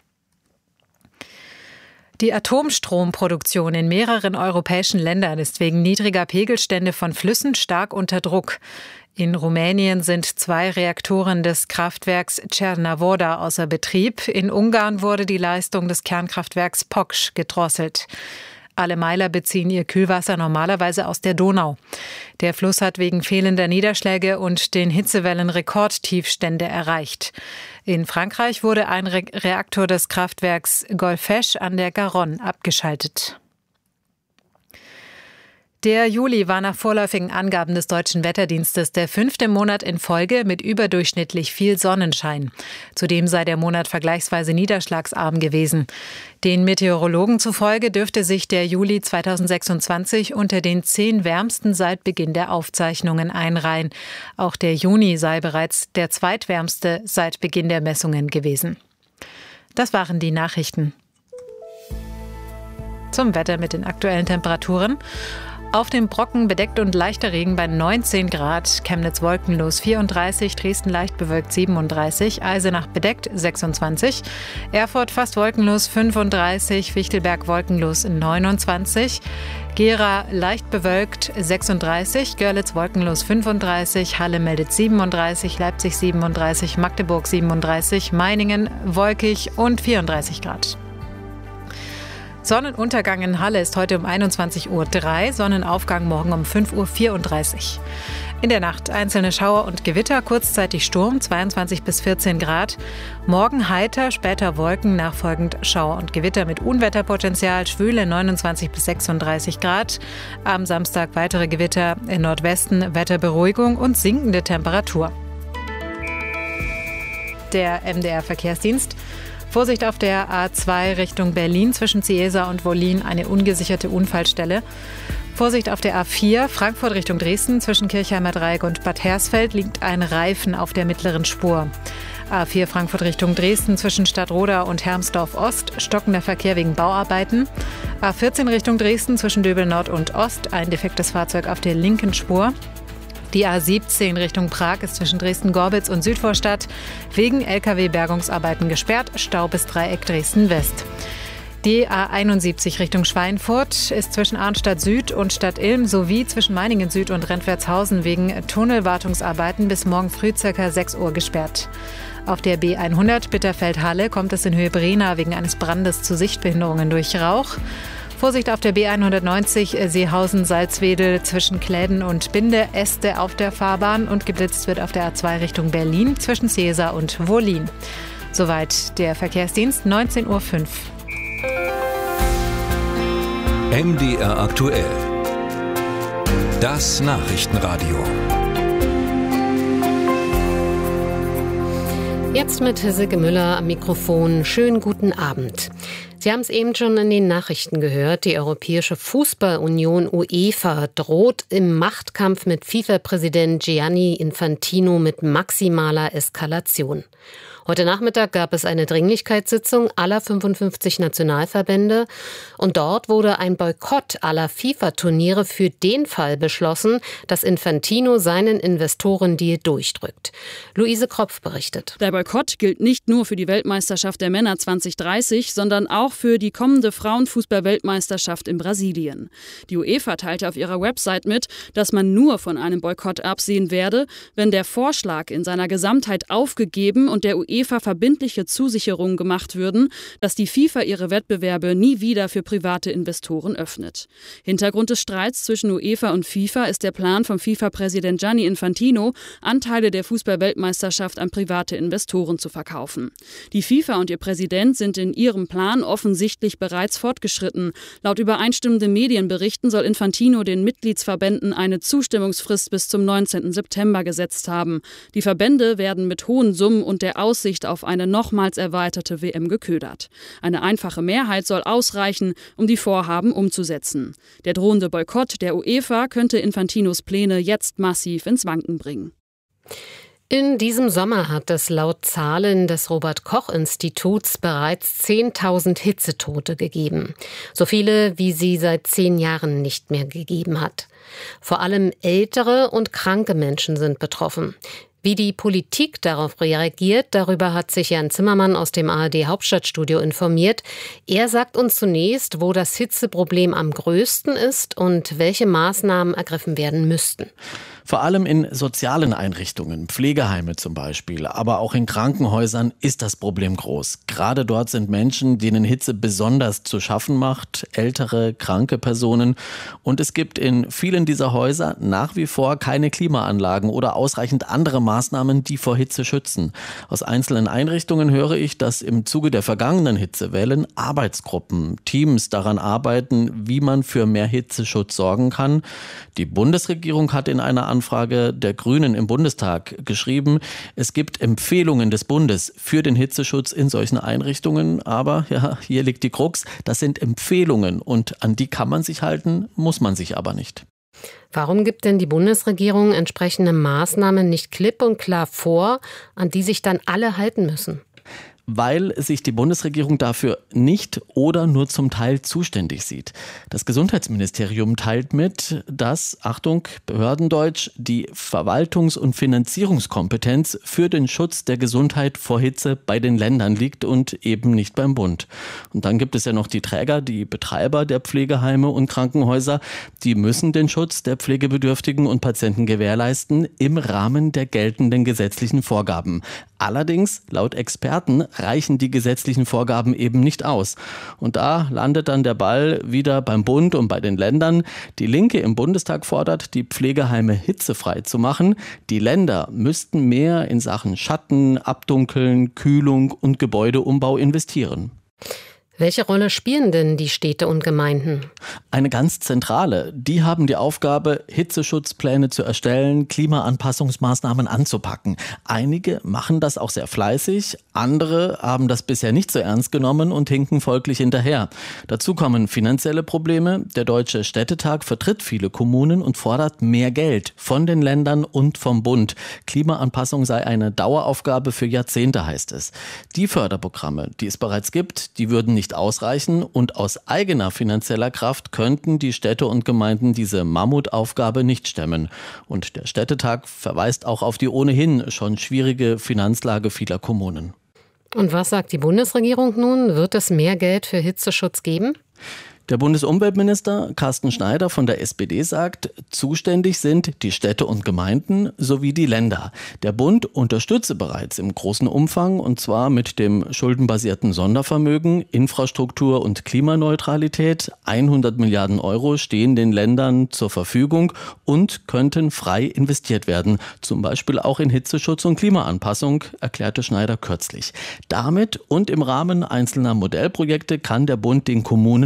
Die Atomstromproduktion in mehreren europäischen Ländern ist wegen niedriger Pegelstände von Flüssen stark unter Druck. In Rumänien sind 2 Reaktoren des Kraftwerks Cernavoda außer Betrieb. In Ungarn wurde die Leistung des Kernkraftwerks Poksh gedrosselt. Alle Meiler beziehen ihr Kühlwasser normalerweise aus der Donau. Der Fluss hat wegen fehlender Niederschläge und den Hitzewellen Rekordtiefstände erreicht. In Frankreich wurde ein Reaktor des Kraftwerks Golfech an der Garonne abgeschaltet. Der Juli war nach vorläufigen Angaben des Deutschen Wetterdienstes der 5. Monat in Folge mit überdurchschnittlich viel Sonnenschein. Zudem sei der Monat vergleichsweise niederschlagsarm gewesen. Den Meteorologen zufolge dürfte sich der Juli 2026 unter den 10 wärmsten seit Beginn der Aufzeichnungen einreihen. Auch der Juni sei bereits der zweitwärmste seit Beginn der Messungen gewesen. Das waren die Nachrichten. Zum Wetter mit den aktuellen Temperaturen. Auf dem Brocken bedeckt und leichter Regen bei 19 Grad, Chemnitz wolkenlos 34, Dresden leicht bewölkt 37, Eisenach bedeckt 26, Erfurt fast wolkenlos 35, Fichtelberg wolkenlos 29, Gera leicht bewölkt 36, Görlitz wolkenlos 35, Halle meldet 37, Leipzig 37, Magdeburg 37, Meiningen wolkig und 34 Grad. Sonnenuntergang in Halle ist heute um 21:03 Uhr, Sonnenaufgang morgen um 5:34 Uhr. In der Nacht einzelne Schauer und Gewitter, kurzzeitig Sturm, 22 bis 14 Grad. Morgen heiter, später Wolken, nachfolgend Schauer und Gewitter mit Unwetterpotenzial, Schwüle 29 bis 36 Grad. Am Samstag weitere Gewitter im Nordwesten, Wetterberuhigung und sinkende Temperatur. Der MDR-Verkehrsdienst. Vorsicht auf der A2 Richtung Berlin zwischen Ciesa und Wollin, eine ungesicherte Unfallstelle. Vorsicht auf der A4 Frankfurt Richtung Dresden zwischen Kirchheimer Dreieck und Bad Hersfeld liegt ein Reifen auf der mittleren Spur. A4 Frankfurt Richtung Dresden zwischen Stadtroda und Hermsdorf Ost, stockender Verkehr wegen Bauarbeiten. A14 Richtung Dresden zwischen Döbel Nord und Ost, ein defektes Fahrzeug auf der linken Spur. Die A17 Richtung Prag ist zwischen Dresden-Gorbitz und Südvorstadt wegen Lkw-Bergungsarbeiten gesperrt, Stau bis Dreieck Dresden-West. Die A71 Richtung Schweinfurt ist zwischen Arnstadt Süd und Stadt Ilm sowie zwischen Meiningen Süd und Rentwertshausen wegen Tunnelwartungsarbeiten bis morgen früh ca. 6 Uhr gesperrt. Auf der B100 Bitterfeld-Halle kommt es in Höhe Brena wegen eines Brandes zu Sichtbehinderungen durch Rauch. Vorsicht auf der B190 Seehausen-Salzwedel zwischen Kläden und Binde, Äste auf der Fahrbahn und geblitzt wird auf der A2 Richtung Berlin zwischen Ciesa und Wollin. Soweit der Verkehrsdienst, 19:05 Uhr. MDR aktuell. Das Nachrichtenradio. Jetzt mit Silke Müller am Mikrofon. Schönen guten Abend. Sie haben es eben schon in den Nachrichten gehört. Die Europäische Fußballunion UEFA droht im Machtkampf mit FIFA-Präsident Gianni Infantino mit maximaler Eskalation. Heute Nachmittag gab es eine Dringlichkeitssitzung aller 55 Nationalverbände und dort wurde ein Boykott aller FIFA-Turniere für den Fall beschlossen, dass Infantino seinen Investorendeal durchdrückt. Luise Kropf berichtet. Der Boykott gilt nicht nur für die Weltmeisterschaft der Männer 2030, sondern auch für die kommende Frauenfußball-Weltmeisterschaft in Brasilien. Die UEFA teilte auf ihrer Website mit, dass man nur von einem Boykott absehen werde, wenn der Vorschlag in seiner Gesamtheit aufgegeben und der UEFA verbindliche Zusicherungen gemacht würden, dass die FIFA ihre Wettbewerbe nie wieder für private Investoren öffnet. Hintergrund des Streits zwischen UEFA und FIFA ist der Plan von FIFA-Präsident Gianni Infantino, Anteile der Fußball-Weltmeisterschaft an private Investoren zu verkaufen. Die FIFA und ihr Präsident sind in ihrem Plan offensichtlich bereits fortgeschritten. Laut übereinstimmenden Medienberichten soll Infantino den Mitgliedsverbänden eine Zustimmungsfrist bis zum 19. September gesetzt haben. Die Verbände werden mit hohen Summen und der Aussicht auf eine nochmals erweiterte WM geködert. Eine einfache Mehrheit soll ausreichen, um die Vorhaben umzusetzen. Der drohende Boykott der UEFA könnte Infantinos Pläne jetzt massiv ins Wanken bringen. In diesem Sommer hat es laut Zahlen des Robert-Koch-Instituts bereits 10.000 Hitzetote gegeben. So viele, wie sie seit 10 Jahren nicht mehr gegeben hat. Vor allem ältere und kranke Menschen sind betroffen. Wie die Politik darauf reagiert, darüber hat sich Jan Zimmermann aus dem ARD-Hauptstadtstudio informiert. Er sagt uns zunächst, wo das Hitzeproblem am größten ist und welche Maßnahmen ergriffen werden müssten. Vor allem in sozialen Einrichtungen, Pflegeheime zum Beispiel, aber auch in Krankenhäusern ist das Problem groß. Gerade dort sind Menschen, denen Hitze besonders zu schaffen macht, ältere, kranke Personen. Und es gibt in vielen dieser Häuser nach wie vor keine Klimaanlagen oder ausreichend andere Maßnahmen, die vor Hitze schützen. Aus einzelnen Einrichtungen höre ich, dass im Zuge der vergangenen Hitzewellen Arbeitsgruppen, Teams daran arbeiten, wie man für mehr Hitzeschutz sorgen kann. Die Bundesregierung hat in einer Anfrage der Grünen im Bundestag geschrieben, es gibt Empfehlungen des Bundes für den Hitzeschutz in solchen Einrichtungen, aber ja, hier liegt die Krux, das sind Empfehlungen und an die kann man sich halten, muss man sich aber nicht. Warum gibt denn die Bundesregierung entsprechende Maßnahmen nicht klipp und klar vor, an die sich dann alle halten müssen? Weil sich die Bundesregierung dafür nicht oder nur zum Teil zuständig sieht. Das Gesundheitsministerium teilt mit, dass, Achtung, Behördendeutsch, die Verwaltungs- und Finanzierungskompetenz für den Schutz der Gesundheit vor Hitze bei den Ländern liegt und eben nicht beim Bund. Und dann gibt es ja noch die Träger, die Betreiber der Pflegeheime und Krankenhäuser, die müssen den Schutz der Pflegebedürftigen und Patienten gewährleisten im Rahmen der geltenden gesetzlichen Vorgaben. Allerdings, laut Experten, reichen die gesetzlichen Vorgaben eben nicht aus. Und da landet dann der Ball wieder beim Bund und bei den Ländern. Die Linke im Bundestag fordert, die Pflegeheime hitzefrei zu machen. Die Länder müssten mehr in Sachen Schatten, Abdunkeln, Kühlung und Gebäudeumbau investieren. Welche Rolle spielen denn die Städte und Gemeinden? Eine ganz zentrale. Die haben die Aufgabe, Hitzeschutzpläne zu erstellen, Klimaanpassungsmaßnahmen anzupacken. Einige machen das auch sehr fleißig, andere haben das bisher nicht so ernst genommen und hinken folglich hinterher. Dazu kommen finanzielle Probleme. Der Deutsche Städtetag vertritt viele Kommunen und fordert mehr Geld von den Ländern und vom Bund. Klimaanpassung sei eine Daueraufgabe für Jahrzehnte, heißt es. Die Förderprogramme, die es bereits gibt, die würden nicht ausreichen und aus eigener finanzieller Kraft könnten die Städte und Gemeinden diese Mammutaufgabe nicht stemmen. Und der Städtetag verweist auch auf die ohnehin schon schwierige Finanzlage vieler Kommunen. Und was sagt die Bundesregierung nun? Wird es mehr Geld für Hitzeschutz geben? Der Bundesumweltminister Carsten Schneider von der SPD sagt, zuständig sind die Städte und Gemeinden sowie die Länder. Der Bund unterstütze bereits im großen Umfang und zwar mit dem schuldenbasierten Sondervermögen, Infrastruktur und Klimaneutralität. 100 Milliarden Euro stehen den Ländern zur Verfügung und könnten frei investiert werden. Zum Beispiel auch in Hitzeschutz und Klimaanpassung, erklärte Schneider kürzlich. Damit und im Rahmen einzelner Modellprojekte kann der Bund den Kommunen unter die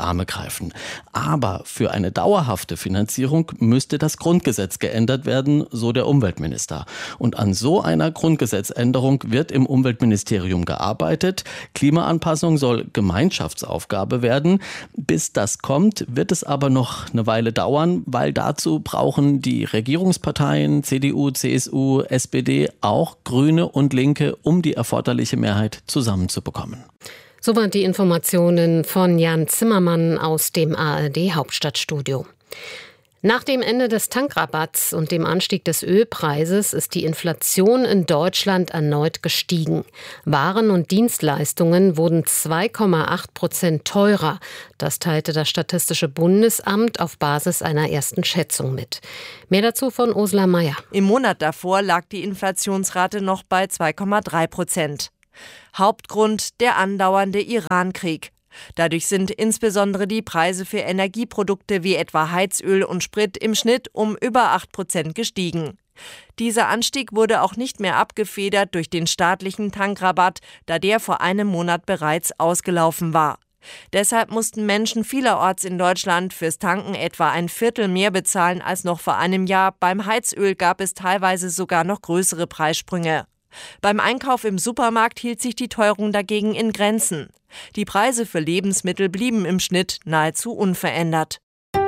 Arme greifen. Aber für eine dauerhafte Finanzierung müsste das Grundgesetz geändert werden, so der Umweltminister. Und an so einer Grundgesetzänderung wird im Umweltministerium gearbeitet. Klimaanpassung soll Gemeinschaftsaufgabe werden. Bis das kommt, wird es aber noch eine Weile dauern, weil dazu brauchen die Regierungsparteien CDU, CSU, SPD, auch Grüne und Linke, um die erforderliche Mehrheit zusammenzubekommen. Soweit die Informationen von Jan Zimmermann aus dem ARD-Hauptstadtstudio. Nach dem Ende des Tankrabatts und dem Anstieg des Ölpreises ist die Inflation in Deutschland erneut gestiegen. Waren und Dienstleistungen wurden 2,8% teurer. Das teilte das Statistische Bundesamt auf Basis einer ersten Schätzung mit. Mehr dazu von Ursula Mayer. Im Monat davor lag die Inflationsrate noch bei 2,3%. Hauptgrund der andauernde Iran-Krieg. Dadurch sind insbesondere die Preise für Energieprodukte wie etwa Heizöl und Sprit im Schnitt um über 8% gestiegen. Dieser Anstieg wurde auch nicht mehr abgefedert durch den staatlichen Tankrabatt, da der vor einem Monat bereits ausgelaufen war. Deshalb mussten Menschen vielerorts in Deutschland fürs Tanken etwa ein Viertel mehr bezahlen als noch vor einem Jahr. Beim Heizöl gab es teilweise sogar noch größere Preissprünge. Beim Einkauf im Supermarkt hielt sich die Teuerung dagegen in Grenzen. Die Preise für Lebensmittel blieben im Schnitt nahezu unverändert.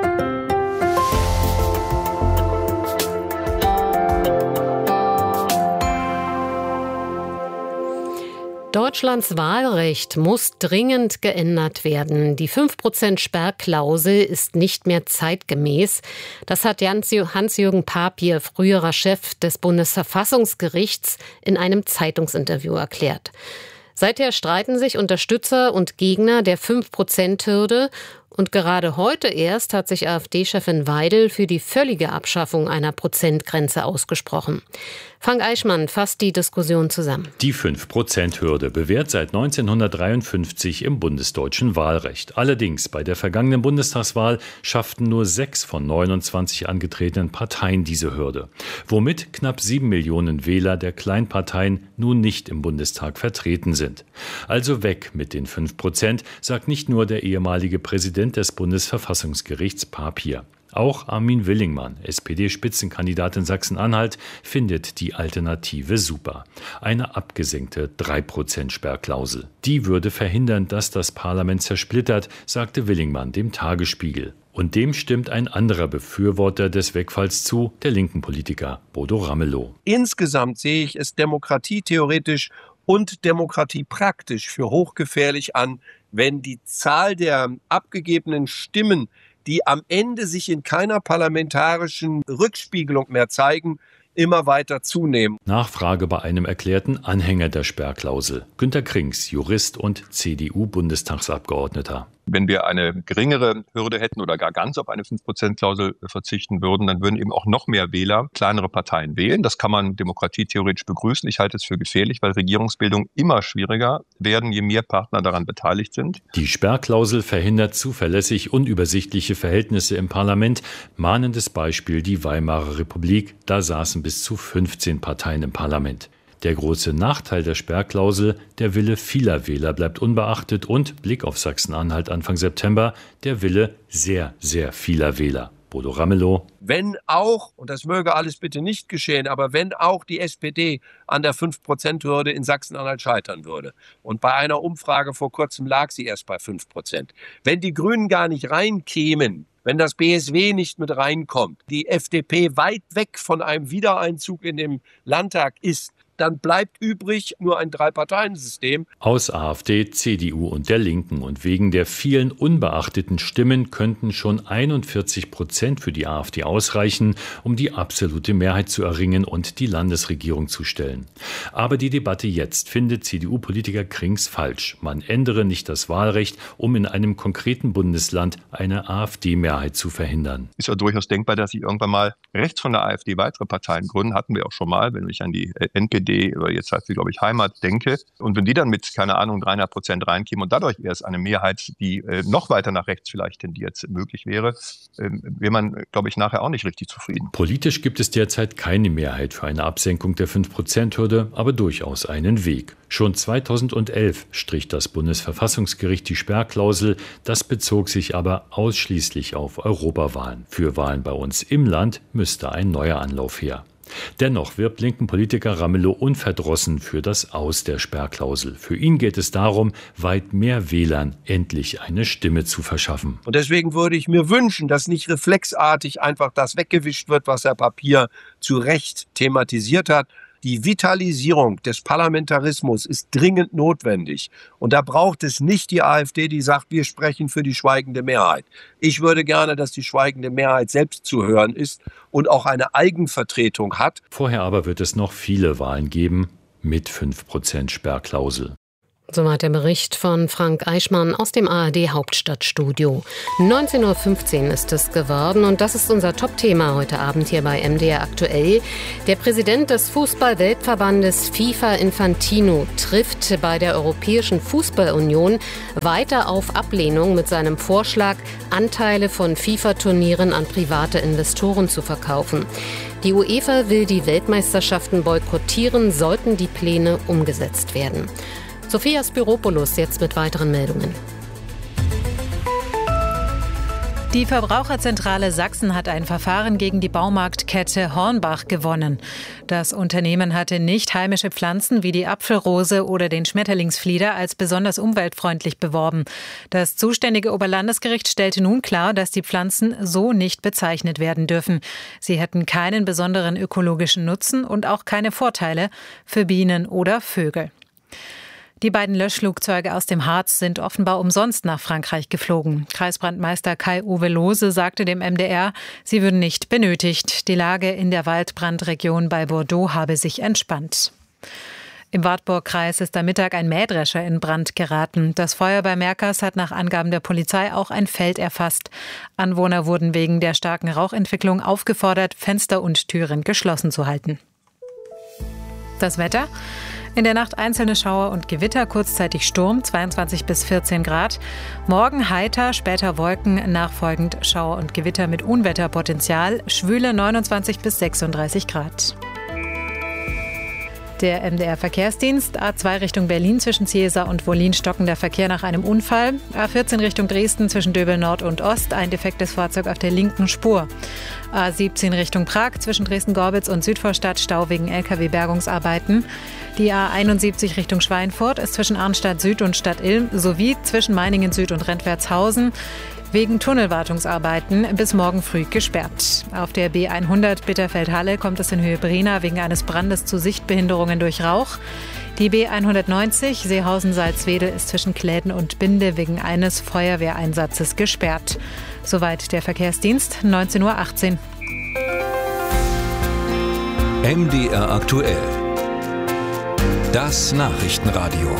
Deutschlands Wahlrecht muss dringend geändert werden. Die 5% Sperrklausel ist nicht mehr zeitgemäß. Das hat Hans-Jürgen Papier, früherer Chef des Bundesverfassungsgerichts, in einem Zeitungsinterview erklärt. Seither streiten sich Unterstützer und Gegner der 5%-Hürde. Und gerade heute erst hat sich AfD-Chefin Weidel für die völlige Abschaffung einer Prozentgrenze ausgesprochen. Frank Eichmann fasst die Diskussion zusammen. Die 5%-Hürde bewährt seit 1953 im bundesdeutschen Wahlrecht. Allerdings bei der vergangenen Bundestagswahl schafften nur 6 von 29 angetretenen Parteien diese Hürde, womit knapp 7 Millionen Wähler der Kleinparteien nun nicht im Bundestag vertreten sind. Also weg mit den 5%, sagt nicht nur der ehemalige Präsident des Bundesverfassungsgerichts Papier. Auch Armin Willingmann, SPD-Spitzenkandidat in Sachsen-Anhalt, findet die Alternative super. Eine abgesenkte 3%-Sperrklausel. Die würde verhindern, dass das Parlament zersplittert, sagte Willingmann dem Tagesspiegel. Und dem stimmt ein anderer Befürworter des Wegfalls zu, der linken Politiker Bodo Ramelow. Insgesamt sehe ich es demokratietheoretisch und demokratiepraktisch für hochgefährlich an, wenn die Zahl der abgegebenen Stimmen, die am Ende sich in keiner parlamentarischen Rückspiegelung mehr zeigen, immer weiter zunehmen. Nachfrage bei einem erklärten Anhänger der Sperrklausel. Günter Krings, Jurist und CDU-Bundestagsabgeordneter. Wenn wir eine geringere Hürde hätten oder gar ganz auf eine 5%-Klausel verzichten würden, dann würden eben auch noch mehr Wähler kleinere Parteien wählen. Das kann man demokratietheoretisch begrüßen. Ich halte es für gefährlich, weil Regierungsbildung immer schwieriger werden, je mehr Partner daran beteiligt sind. Die Sperrklausel verhindert zuverlässig unübersichtliche Verhältnisse im Parlament. Mahnendes Beispiel die Weimarer Republik. Da saßen bis zu 15 Parteien im Parlament. Der große Nachteil der Sperrklausel, der Wille vieler Wähler bleibt unbeachtet und, Blick auf Sachsen-Anhalt Anfang September, der Wille sehr, sehr vieler Wähler. Bodo Ramelow. Wenn auch, und das möge alles bitte nicht geschehen, aber wenn auch die SPD an der 5%-Hürde in Sachsen-Anhalt scheitern würde, und bei einer Umfrage vor kurzem lag sie erst bei 5%, wenn die Grünen gar nicht reinkämen, wenn das BSW nicht mit reinkommt, die FDP weit weg von einem Wiedereinzug in den Landtag ist, dann bleibt übrig nur ein Drei-Parteien-System. Aus AfD, CDU und der Linken. Und wegen der vielen unbeachteten Stimmen könnten schon 41% für die AfD ausreichen, um die absolute Mehrheit zu erringen und die Landesregierung zu stellen. Aber die Debatte jetzt findet CDU-Politiker Krings falsch. Man ändere nicht das Wahlrecht, um in einem konkreten Bundesland eine AfD-Mehrheit zu verhindern. Ist ja durchaus denkbar, dass sich irgendwann mal rechts von der AfD weitere Parteien gründen. Hatten wir auch schon mal, wenn ich an die NPD SPD, oder jetzt heißt sie, glaube ich, Heimat, denke. Und wenn die dann mit, keine Ahnung, 3,5% reinkämen und dadurch erst eine Mehrheit, die noch weiter nach rechts vielleicht tendiert, möglich wäre, wäre man, glaube ich, nachher auch nicht richtig zufrieden. Politisch gibt es derzeit keine Mehrheit für eine Absenkung der 5%-Hürde, aber durchaus einen Weg. Schon 2011 strich das Bundesverfassungsgericht die Sperrklausel. Das bezog sich aber ausschließlich auf Europawahlen. Für Wahlen bei uns im Land müsste ein neuer Anlauf her. Dennoch wirbt linken Politiker Ramelow unverdrossen für das Aus der Sperrklausel. Für ihn geht es darum, weit mehr Wählern endlich eine Stimme zu verschaffen. Und deswegen würde ich mir wünschen, dass nicht reflexartig einfach das weggewischt wird, was Herr Papier zu Recht thematisiert hat. Die Vitalisierung des Parlamentarismus ist dringend notwendig. Und da braucht es nicht die AfD, die sagt, wir sprechen für die schweigende Mehrheit. Ich würde gerne, dass die schweigende Mehrheit selbst zu hören ist und auch eine Eigenvertretung hat. Vorher aber wird es noch viele Wahlen geben mit 5% Sperrklausel. Soweit der Bericht von Frank Eichmann aus dem ARD-Hauptstadtstudio. 19.15 Uhr ist es geworden und das ist unser Top-Thema heute Abend hier bei MDR aktuell. Der Präsident des Fußball-Weltverbandes FIFA Infantino trifft bei der Europäischen Fußballunion weiter auf Ablehnung mit seinem Vorschlag, Anteile von FIFA-Turnieren an private Investoren zu verkaufen. Die UEFA will die Weltmeisterschaften boykottieren, sollten die Pläne umgesetzt werden. Sophia Spiropoulos jetzt mit weiteren Meldungen. Die Verbraucherzentrale Sachsen hat ein Verfahren gegen die Baumarktkette Hornbach gewonnen. Das Unternehmen hatte nicht heimische Pflanzen wie die Apfelrose oder den Schmetterlingsflieder als besonders umweltfreundlich beworben. Das zuständige Oberlandesgericht stellte nun klar, dass die Pflanzen so nicht bezeichnet werden dürfen. Sie hätten keinen besonderen ökologischen Nutzen und auch keine Vorteile für Bienen oder Vögel. Die beiden Löschflugzeuge aus dem Harz sind offenbar umsonst nach Frankreich geflogen. Kreisbrandmeister Kai-Uwe Lohse sagte dem MDR, sie würden nicht benötigt. Die Lage in der Waldbrandregion bei Bordeaux habe sich entspannt. Im Wartburgkreis ist am Mittag ein Mähdrescher in Brand geraten. Das Feuer bei Merkers hat nach Angaben der Polizei auch ein Feld erfasst. Anwohner wurden wegen der starken Rauchentwicklung aufgefordert, Fenster und Türen geschlossen zu halten. Das Wetter? In der Nacht einzelne Schauer und Gewitter, kurzzeitig Sturm, 22 bis 14 Grad. Morgen heiter, später Wolken, nachfolgend Schauer und Gewitter mit Unwetterpotenzial, schwüle 29 bis 36 Grad. Der MDR-Verkehrsdienst, A2 Richtung Berlin zwischen Ziesar und Wollin stockender Verkehr nach einem Unfall. A14 Richtung Dresden zwischen Döbel Nord und Ost, ein defektes Fahrzeug auf der linken Spur. A17 Richtung Prag zwischen Dresden-Gorbitz und Südvorstadt, Stau wegen LKW-Bergungsarbeiten. Die A71 Richtung Schweinfurt ist zwischen Arnstadt Süd und Stadt Ilm sowie zwischen Meiningen Süd und Rentwertshausen wegen Tunnelwartungsarbeiten bis morgen früh gesperrt. Auf der B100 Bitterfeld-Halle kommt es in Höhe Brena wegen eines Brandes zu Sichtbehinderungen durch Rauch. Die B190 Seehausen-Salzwedel ist zwischen Kläden und Binde wegen eines Feuerwehreinsatzes gesperrt. Soweit der Verkehrsdienst, 19.18 Uhr. MDR aktuell. Das Nachrichtenradio.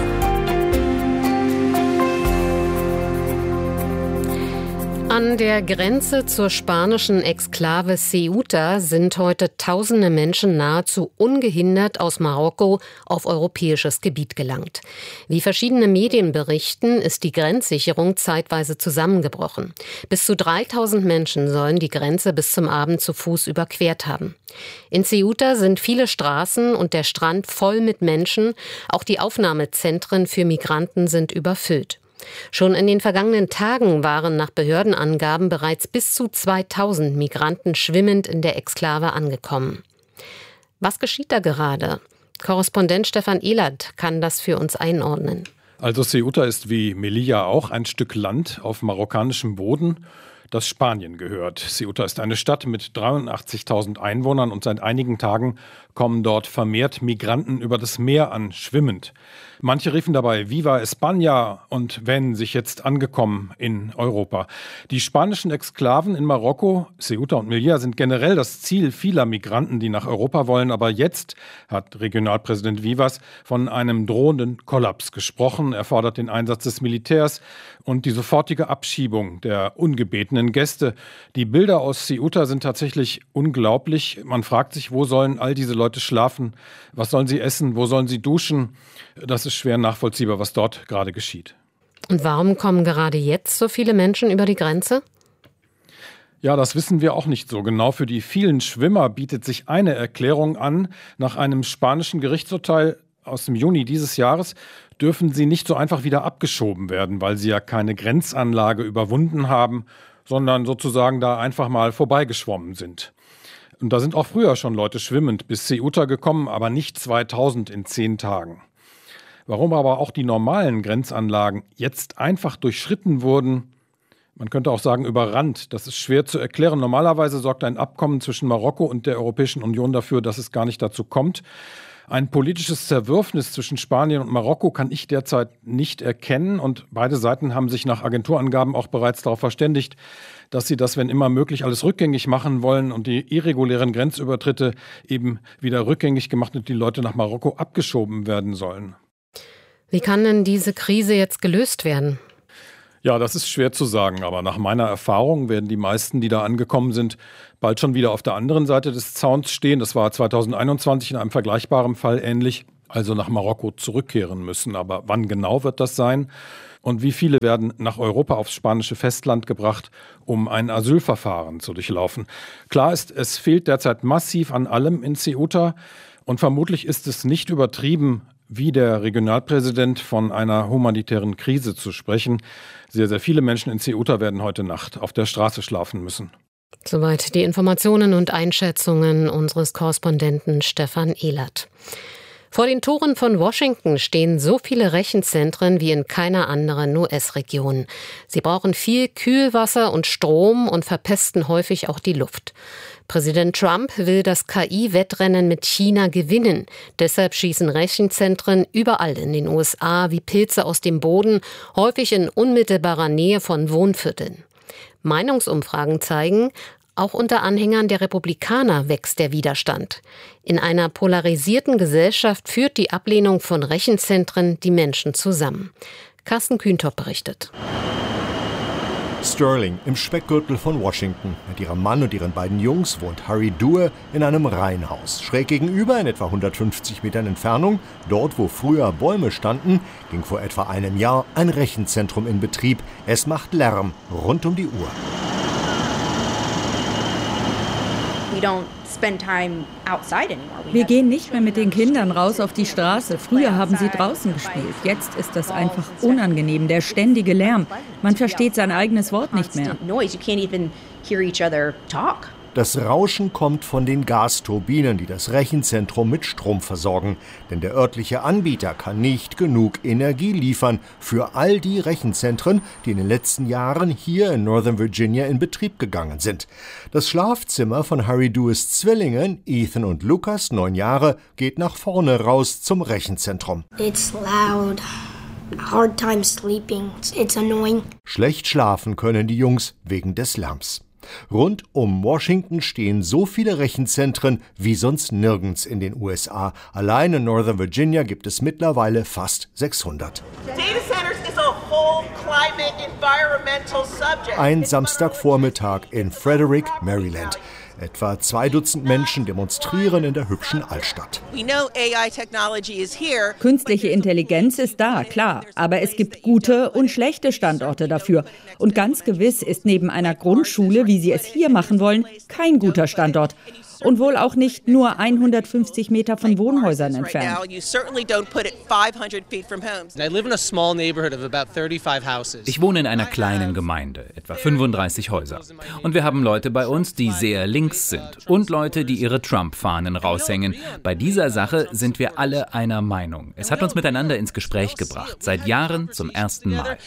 An der Grenze zur spanischen Exklave Ceuta sind heute tausende Menschen nahezu ungehindert aus Marokko auf europäisches Gebiet gelangt. Wie verschiedene Medien berichten, ist die Grenzsicherung zeitweise zusammengebrochen. Bis zu 3000 Menschen sollen die Grenze bis zum Abend zu Fuß überquert haben. In Ceuta sind viele Straßen und der Strand voll mit Menschen. Auch die Aufnahmezentren für Migranten sind überfüllt. Schon in den vergangenen Tagen waren nach Behördenangaben bereits bis zu 2000 Migranten schwimmend in der Exklave angekommen. Was geschieht da gerade? Korrespondent Stefan Ehlert kann das für uns einordnen. Also Ceuta ist wie Melilla auch ein Stück Land auf marokkanischem Boden, das Spanien gehört. Ceuta ist eine Stadt mit 83.000 Einwohnern und seit einigen Tagen kommen dort vermehrt Migranten über das Meer an, schwimmend. Manche riefen dabei Viva España und wähnen sich jetzt angekommen in Europa. Die spanischen Exklaven in Marokko, Ceuta und Melilla, sind generell das Ziel vieler Migranten, die nach Europa wollen. Aber jetzt hat Regionalpräsident Vivas von einem drohenden Kollaps gesprochen. Er fordert den Einsatz des Militärs und die sofortige Abschiebung der ungebetenen Gäste. Die Bilder aus Ceuta sind tatsächlich unglaublich. Man fragt sich, wo sollen all diese Leute schlafen? Was sollen sie essen? Wo sollen sie duschen? Das ist schwer nachvollziehbar, was dort gerade geschieht. Und warum kommen gerade jetzt so viele Menschen über die Grenze? Ja, das wissen wir auch nicht so genau. Für die vielen Schwimmer bietet sich eine Erklärung an. Nach einem spanischen Gerichtsurteil aus dem Juni dieses Jahres dürfen sie nicht so einfach wieder abgeschoben werden, weil sie ja keine Grenzanlage überwunden haben, sondern sozusagen da einfach mal vorbeigeschwommen sind. Und da sind auch früher schon Leute schwimmend bis Ceuta gekommen, aber nicht 2000 in 10 Tagen. Warum aber auch die normalen Grenzanlagen jetzt einfach durchschritten wurden, man könnte auch sagen überrannt, das ist schwer zu erklären. Normalerweise sorgt ein Abkommen zwischen Marokko und der Europäischen Union dafür, dass es gar nicht dazu kommt. Ein politisches Zerwürfnis zwischen Spanien und Marokko kann ich derzeit nicht erkennen. Und beide Seiten haben sich nach Agenturangaben auch bereits darauf verständigt, dass sie das, wenn immer möglich, alles rückgängig machen wollen und die irregulären Grenzübertritte eben wieder rückgängig gemacht und die Leute nach Marokko abgeschoben werden sollen. Wie kann denn diese Krise jetzt gelöst werden? Ja, das ist schwer zu sagen, aber nach meiner Erfahrung werden die meisten, die da angekommen sind, bald schon wieder auf der anderen Seite des Zauns stehen. Das war 2021 in einem vergleichbaren Fall ähnlich, also nach Marokko zurückkehren müssen. Aber wann genau wird das sein? Und wie viele werden nach Europa aufs spanische Festland gebracht, um ein Asylverfahren zu durchlaufen? Klar ist, es fehlt derzeit massiv an allem in Ceuta und vermutlich ist es nicht übertrieben, wie der Regionalpräsident von einer humanitären Krise zu sprechen. Sehr, sehr viele Menschen in Ceuta werden heute Nacht auf der Straße schlafen müssen. Soweit die Informationen und Einschätzungen unseres Korrespondenten Stefan Ehlert. Vor den Toren von Washington stehen so viele Rechenzentren wie in keiner anderen US-Region. Sie brauchen viel Kühlwasser und Strom und verpesten häufig auch die Luft. Präsident Trump will das KI-Wettrennen mit China gewinnen. Deshalb schießen Rechenzentren überall in den USA wie Pilze aus dem Boden, häufig in unmittelbarer Nähe von Wohnvierteln. Meinungsumfragen zeigen, auch unter Anhängern der Republikaner wächst der Widerstand. In einer polarisierten Gesellschaft führt die Ablehnung von Rechenzentren die Menschen zusammen. Carsten Kühntop berichtet. Sterling im Speckgürtel von Washington. Mit ihrem Mann und ihren beiden Jungs wohnt Harry Due in einem Reihenhaus. Schräg gegenüber, in etwa 150 Metern Entfernung, dort wo früher Bäume standen, ging vor etwa einem Jahr ein Rechenzentrum in Betrieb. Es macht Lärm rund um die Uhr. Wir gehen nicht mehr mit den Kindern raus auf die Straße. Früher haben sie draußen gespielt. Jetzt ist das einfach unangenehm, der ständige Lärm. Man versteht sein eigenes Wort nicht mehr. Das Rauschen kommt von den Gasturbinen, die das Rechenzentrum mit Strom versorgen. Denn der örtliche Anbieter kann nicht genug Energie liefern für all die Rechenzentren, die in den letzten Jahren hier in Northern Virginia in Betrieb gegangen sind. Das Schlafzimmer von Harry Dues Zwillingen, Ethan und Lucas, 9 Jahre, geht nach vorne raus zum Rechenzentrum. It's loud. Hard time sleeping. It's annoying. Schlecht schlafen können die Jungs wegen des Lärms. Rund um Washington stehen so viele Rechenzentren wie sonst nirgends in den USA. Allein in Northern Virginia gibt es mittlerweile fast 600. Ein Samstagvormittag in Frederick, Maryland. Etwa 2 Dutzend Menschen demonstrieren in der hübschen Altstadt. Künstliche Intelligenz ist da, klar. Aber es gibt gute und schlechte Standorte dafür. Und ganz gewiss ist neben einer Grundschule, wie Sie es hier machen wollen, kein guter Standort. Und wohl auch nicht nur 150 Meter von Wohnhäusern entfernt. Ich wohne in einer kleinen Gemeinde, etwa 35 Häuser. Und wir haben Leute bei uns, die sehr links sind. Und Leute, die ihre Trump-Fahnen raushängen. Bei dieser Sache sind wir alle einer Meinung. Es hat uns miteinander ins Gespräch gebracht. Seit Jahren zum ersten Mal.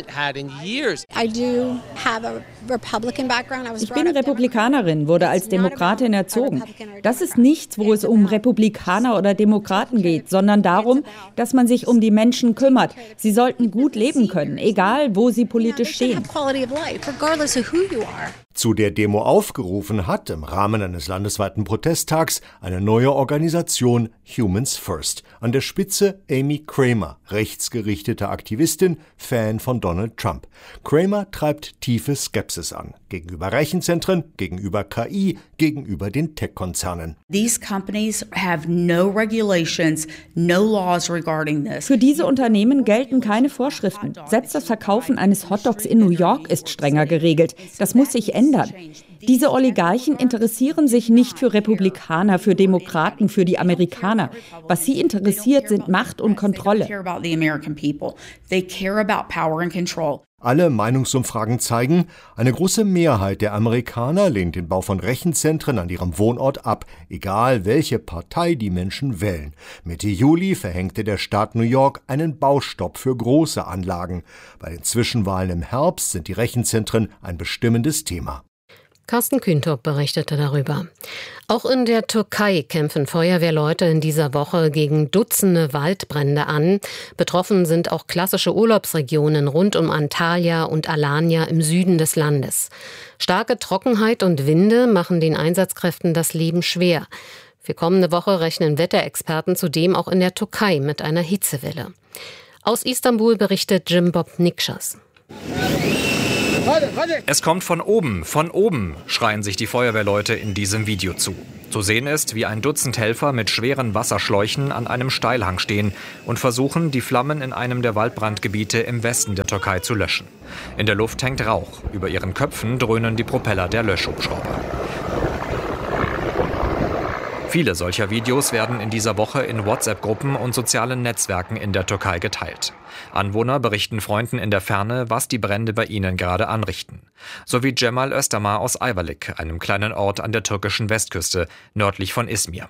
Ich bin Republikanerin, wurde als Demokratin Demokratin erzogen. Das ist nichts, wo es um Republikaner oder Demokraten geht, sondern darum, dass man sich um die Menschen kümmert. Sie sollten gut leben können, egal wo sie politisch stehen. Zu der Demo aufgerufen hat im Rahmen eines landesweiten Protesttags eine neue Organisation Humans First. An der Spitze Amy Kramer, rechtsgerichtete Aktivistin, Fan von Donald Trump. Kramer treibt tiefe Skepsis an. Gegenüber Rechenzentren, gegenüber KI, gegenüber den Tech-Konzernen. Für diese Unternehmen gelten keine Vorschriften. Selbst das Verkaufen eines Hotdogs in New York ist strenger geregelt. Das muss sich ändern. Diese Oligarchen interessieren sich nicht für Republikaner, für Demokraten, für die Amerikaner. Was sie interessiert, sind Macht und Kontrolle. Alle Meinungsumfragen zeigen, eine große Mehrheit der Amerikaner lehnt den Bau von Rechenzentren an ihrem Wohnort ab, egal welche Partei die Menschen wählen. Mitte Juli verhängte der Staat New York einen Baustopp für große Anlagen. Bei den Zwischenwahlen im Herbst sind die Rechenzentren ein bestimmendes Thema. Carsten Kühntop berichtete darüber. Auch in der Türkei kämpfen Feuerwehrleute in dieser Woche gegen Dutzende Waldbrände an. Betroffen sind auch klassische Urlaubsregionen rund um Antalya und Alanya im Süden des Landes. Starke Trockenheit und Winde machen den Einsatzkräften das Leben schwer. Für kommende Woche rechnen Wetterexperten zudem auch in der Türkei mit einer Hitzewelle. Aus Istanbul berichtet Jim Bob Nikschas. Es kommt von oben, schreien sich die Feuerwehrleute in diesem Video zu. Zu sehen ist, wie ein Dutzend Helfer mit schweren Wasserschläuchen an einem Steilhang stehen und versuchen, die Flammen in einem der Waldbrandgebiete im Westen der Türkei zu löschen. In der Luft hängt Rauch. Über ihren Köpfen dröhnen die Propeller der Löschhubschrauber. Viele solcher Videos werden in dieser Woche in WhatsApp-Gruppen und sozialen Netzwerken in der Türkei geteilt. Anwohner berichten Freunden in der Ferne, was die Brände bei ihnen gerade anrichten. So wie Cemal Özdemir aus Ayvalık, einem kleinen Ort an der türkischen Westküste, nördlich von Izmir.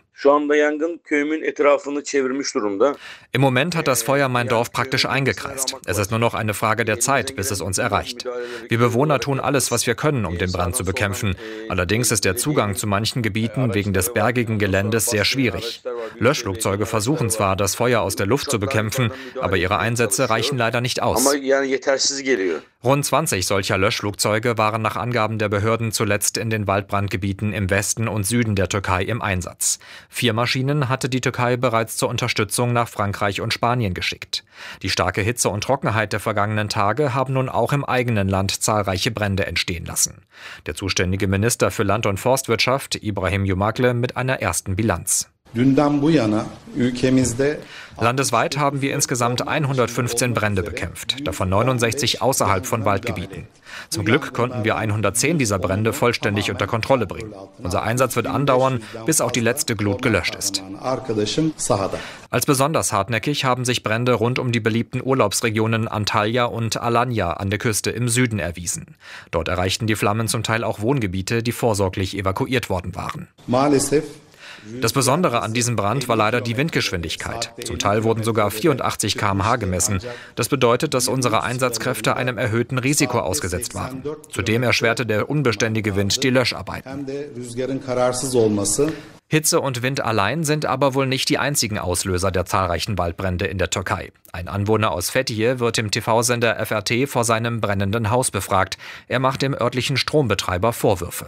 Im Moment hat das Feuer mein Dorf praktisch eingekreist. Es ist nur noch eine Frage der Zeit, bis es uns erreicht. Wir Bewohner tun alles, was wir können, um den Brand zu bekämpfen. Allerdings ist der Zugang zu manchen Gebieten wegen des bergigen Geländes sehr schwierig. Löschflugzeuge versuchen zwar, das Feuer aus der Luft zu bekämpfen, aber ihre Einsätze reichen leider nicht aus. Rund 20 solcher Löschflugzeuge waren nach Angaben der Behörden zuletzt in den Waldbrandgebieten im Westen und Süden der Türkei im Einsatz. 4 Maschinen hatte die Türkei bereits zur Unterstützung nach Frankreich und Spanien geschickt. Die starke Hitze und Trockenheit der vergangenen Tage haben nun auch im eigenen Land zahlreiche Brände entstehen lassen. Der zuständige Minister für Land- und Forstwirtschaft, Ibrahim Yumakle, mit einer ersten Bilanz. Landesweit haben wir insgesamt 115 Brände bekämpft, davon 69 außerhalb von Waldgebieten. Zum Glück konnten wir 110 dieser Brände vollständig unter Kontrolle bringen. Unser Einsatz wird andauern, bis auch die letzte Glut gelöscht ist. Als besonders hartnäckig haben sich Brände rund um die beliebten Urlaubsregionen Antalya und Alanya an der Küste im Süden erwiesen. Dort erreichten die Flammen zum Teil auch Wohngebiete, die vorsorglich evakuiert worden waren. Das Besondere an diesem Brand war leider die Windgeschwindigkeit. Zum Teil wurden sogar 84 km/h gemessen. Das bedeutet, dass unsere Einsatzkräfte einem erhöhten Risiko ausgesetzt waren. Zudem erschwerte der unbeständige Wind die Löscharbeiten. Hitze und Wind allein sind aber wohl nicht die einzigen Auslöser der zahlreichen Waldbrände in der Türkei. Ein Anwohner aus Fethiye wird im TV-Sender FRT vor seinem brennenden Haus befragt. Er macht dem örtlichen Strombetreiber Vorwürfe.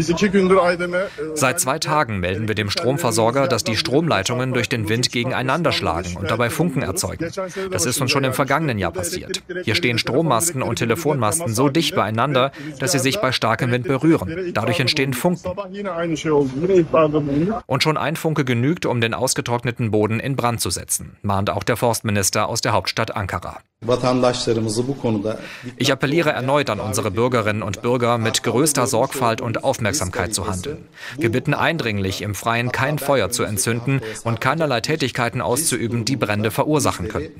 Seit 2 Tagen melden wir dem Stromversorger, dass die Stromleitungen durch den Wind gegeneinander schlagen und dabei Funken erzeugen. Das ist uns schon im vergangenen Jahr passiert. Hier stehen Strommasten und Telefonmasten so dicht beieinander, dass sie sich bei starkem Wind berühren. Dadurch entstehen Funken. Und schon ein Funke genügt, um den ausgetrockneten Boden in Brand zu setzen, mahnt auch der Forstminister aus der Hauptstadt Ankara. Ich appelliere erneut an unsere Bürgerinnen und Bürger, mit größter Sorgfalt und Aufmerksamkeit zu handeln. Wir bitten eindringlich, im Freien kein Feuer zu entzünden und keinerlei Tätigkeiten auszuüben, die Brände verursachen könnten.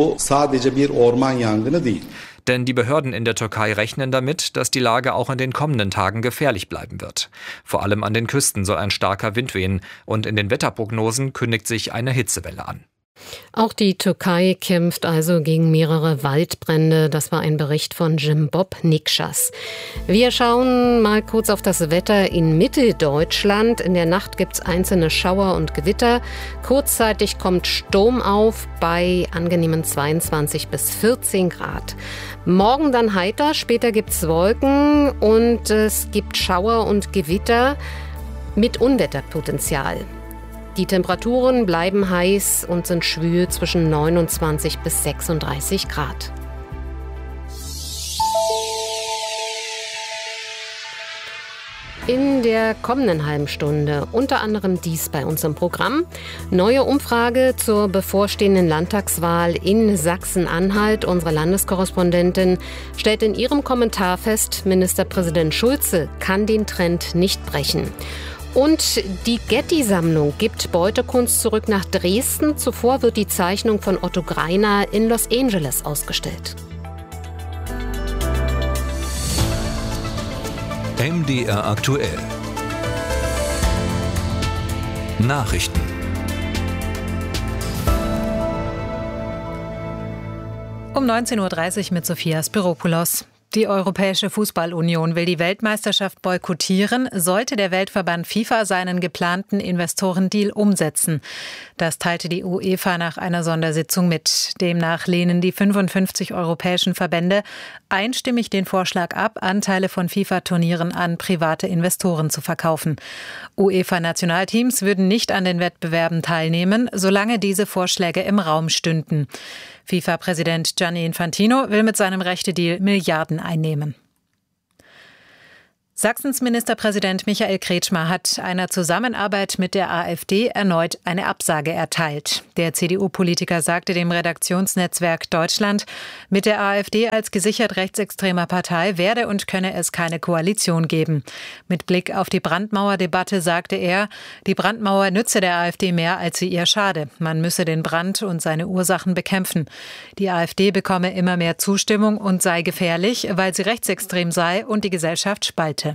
Denn die Behörden in der Türkei rechnen damit, dass die Lage auch in den kommenden Tagen gefährlich bleiben wird. Vor allem an den Küsten soll ein starker Wind wehen und in den Wetterprognosen kündigt sich eine Hitzewelle an. Auch die Türkei kämpft also gegen mehrere Waldbrände. Das war ein Bericht von Jim-Bob Nikschas. Wir schauen mal kurz auf das Wetter in Mitteldeutschland. In der Nacht gibt es einzelne Schauer und Gewitter. Kurzzeitig kommt Sturm auf bei angenehmen 22 bis 14 Grad. Morgen dann heiter, später gibt es Wolken und es gibt Schauer und Gewitter mit Unwetterpotenzial. Die Temperaturen bleiben heiß und sind schwül zwischen 29 bis 36 Grad. In der kommenden halben Stunde unter anderem dies bei uns im Programm. Neue Umfrage zur bevorstehenden Landtagswahl in Sachsen-Anhalt. Unsere Landeskorrespondentin stellt in ihrem Kommentar fest, Ministerpräsident Schulze kann den Trend nicht brechen. Und die Getty-Sammlung gibt Beutekunst zurück nach Dresden. Zuvor wird die Zeichnung von Otto Greiner in Los Angeles ausgestellt. MDR aktuell. Nachrichten. Um 19.30 Uhr mit Sophia Spiropoulos. Die Europäische Fußballunion will die Weltmeisterschaft boykottieren, sollte der Weltverband FIFA seinen geplanten Investorendeal umsetzen. Das teilte die UEFA nach einer Sondersitzung mit. Demnach lehnen die 55 europäischen Verbände einstimmig den Vorschlag ab, Anteile von FIFA-Turnieren an private Investoren zu verkaufen. UEFA-Nationalteams würden nicht an den Wettbewerben teilnehmen, solange diese Vorschläge im Raum stünden. FIFA-Präsident Gianni Infantino will mit seinem Rechtedeal Milliarden einnehmen. Sachsens Ministerpräsident Michael Kretschmer hat einer Zusammenarbeit mit der AfD erneut eine Absage erteilt. Der CDU-Politiker sagte dem Redaktionsnetzwerk Deutschland, mit der AfD als gesichert rechtsextremer Partei werde und könne es keine Koalition geben. Mit Blick auf die Brandmauerdebatte sagte er, die Brandmauer nütze der AfD mehr, als sie ihr schade. Man müsse den Brand und seine Ursachen bekämpfen. Die AfD bekomme immer mehr Zustimmung und sei gefährlich, weil sie rechtsextrem sei und die Gesellschaft spalte.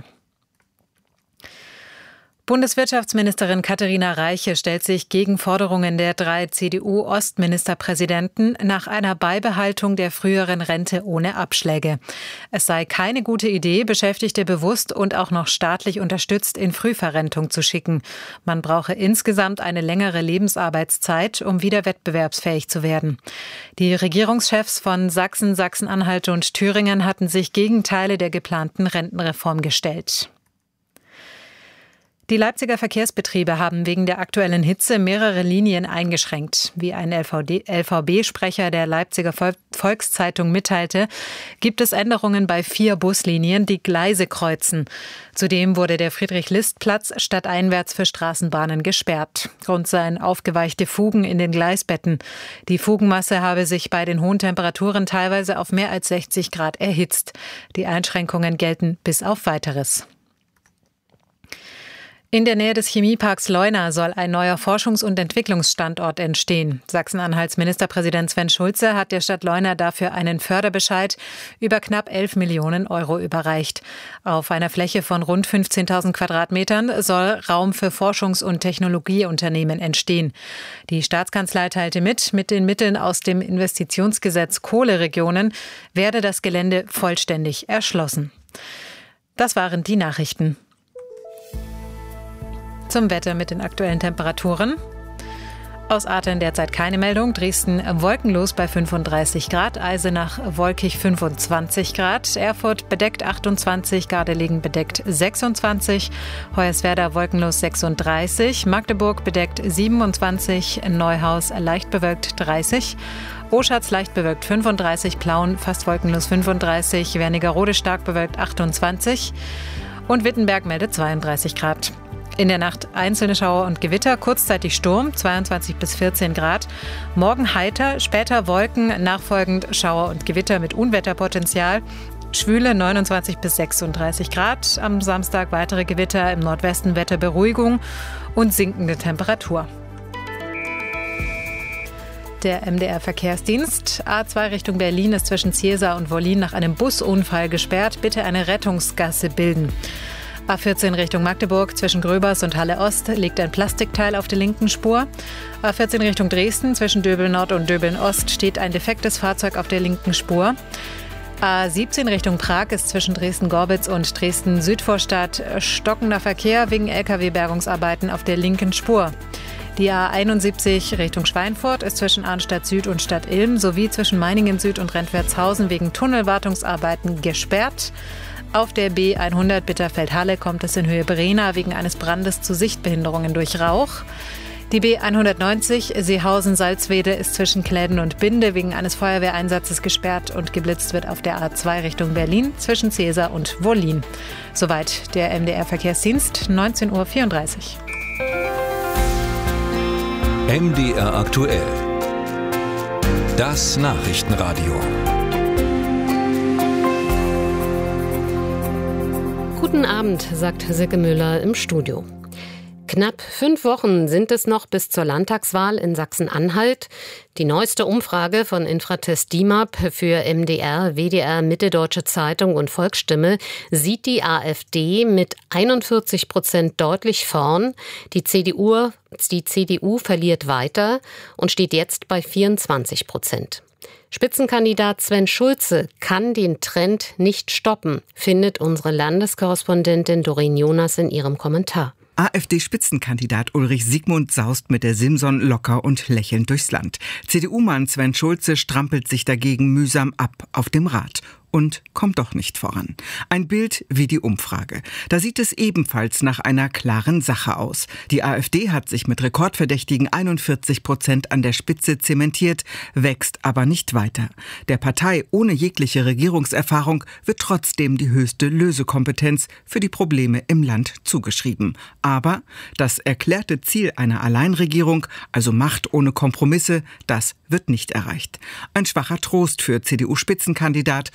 Bundeswirtschaftsministerin Katharina Reiche stellt sich gegen Forderungen der 3 CDU-Ostministerpräsidenten nach einer Beibehaltung der früheren Rente ohne Abschläge. Es sei keine gute Idee, Beschäftigte bewusst und auch noch staatlich unterstützt in Frühverrentung zu schicken. Man brauche insgesamt eine längere Lebensarbeitszeit, um wieder wettbewerbsfähig zu werden. Die Regierungschefs von Sachsen, Sachsen-Anhalt und Thüringen hatten sich gegen Teile der geplanten Rentenreform gestellt. Die Leipziger Verkehrsbetriebe haben wegen der aktuellen Hitze mehrere Linien eingeschränkt. Wie ein LVB-Sprecher der Leipziger Volkszeitung mitteilte, gibt es Änderungen bei 4 Buslinien, die Gleise kreuzen. Zudem wurde der Friedrich-List-Platz stadteinwärts für Straßenbahnen gesperrt. Grund seien aufgeweichte Fugen in den Gleisbetten. Die Fugenmasse habe sich bei den hohen Temperaturen teilweise auf mehr als 60 Grad erhitzt. Die Einschränkungen gelten bis auf Weiteres. In der Nähe des Chemieparks Leuna soll ein neuer Forschungs- und Entwicklungsstandort entstehen. Sachsen-Anhalts Ministerpräsident Sven Schulze hat der Stadt Leuna dafür einen Förderbescheid über knapp 11 Millionen Euro überreicht. Auf einer Fläche von rund 15.000 Quadratmetern soll Raum für Forschungs- und Technologieunternehmen entstehen. Die Staatskanzlei teilte mit den Mitteln aus dem Investitionsgesetz Kohleregionen werde das Gelände vollständig erschlossen. Das waren die Nachrichten. Zum Wetter mit den aktuellen Temperaturen. Aus Aathen derzeit keine Meldung. Dresden wolkenlos bei 35 Grad. Eisenach wolkig 25 Grad. Erfurt bedeckt 28. Gardelegen bedeckt 26. Hoyerswerda wolkenlos 36. Magdeburg bedeckt 27. Neuhaus leicht bewölkt 30. Oschatz leicht bewölkt 35. Plauen fast wolkenlos 35. Wernigerode stark bewölkt 28. Und Wittenberg meldet 32 Grad. In der Nacht einzelne Schauer und Gewitter, kurzzeitig Sturm, 22 bis 14 Grad. Morgen heiter, später Wolken, nachfolgend Schauer und Gewitter mit Unwetterpotenzial. Schwüle 29 bis 36 Grad. Am Samstag weitere Gewitter, im Nordwesten Wetterberuhigung und sinkende Temperatur. Der MDR-Verkehrsdienst. A2 Richtung Berlin ist zwischen Ziesar und Wollin nach einem Busunfall gesperrt. Bitte eine Rettungsgasse bilden. A14 Richtung Magdeburg zwischen Gröbers und Halle Ost liegt ein Plastikteil auf der linken Spur. A14 Richtung Dresden zwischen Döbeln Nord und Döbeln Ost steht ein defektes Fahrzeug auf der linken Spur. A17 Richtung Prag ist zwischen Dresden-Gorbitz und Dresden-Südvorstadt stockender Verkehr wegen Lkw-Bergungsarbeiten auf der linken Spur. Die A71 Richtung Schweinfurt ist zwischen Arnstadt Süd und Stadt Ilm sowie zwischen Meiningen Süd und Rentwertshausen wegen Tunnelwartungsarbeiten gesperrt. Auf der B100 Bitterfeld-Halle kommt es in Höhe Brena wegen eines Brandes zu Sichtbehinderungen durch Rauch. Die B190 Seehausen-Salzwede ist zwischen Kläden und Binde wegen eines Feuerwehreinsatzes gesperrt und geblitzt wird auf der A2 Richtung Berlin zwischen Cäsar und Wollin. Soweit der MDR-Verkehrsdienst, 19:34 Uhr. MDR aktuell. Das Nachrichtenradio. Guten Abend, sagt Silke Müller im Studio. Knapp 5 Wochen sind es noch bis zur Landtagswahl in Sachsen-Anhalt. Die neueste Umfrage von Infratest DIMAP für MDR, WDR, Mitte-Deutsche Zeitung und Volksstimme sieht die AfD mit 41% deutlich vorn. Die CDU verliert weiter und steht jetzt bei 24%. Spitzenkandidat Sven Schulze kann den Trend nicht stoppen, findet unsere Landeskorrespondentin Doreen Jonas in ihrem Kommentar. AfD-Spitzenkandidat Ulrich Siegmund saust mit der Simson locker und lächelnd durchs Land. CDU-Mann Sven Schulze strampelt sich dagegen mühsam ab auf dem Rad und kommt doch nicht voran. Ein Bild wie die Umfrage. Da sieht es ebenfalls nach einer klaren Sache aus. Die AfD hat sich mit rekordverdächtigen 41% an der Spitze zementiert, wächst aber nicht weiter. Der Partei ohne jegliche Regierungserfahrung wird trotzdem die höchste Lösekompetenz für die Probleme im Land zugeschrieben. Aber das erklärte Ziel einer Alleinregierung, also Macht ohne Kompromisse, das wird nicht erreicht. Ein schwacher Trost für CDU-Spitzenkandidat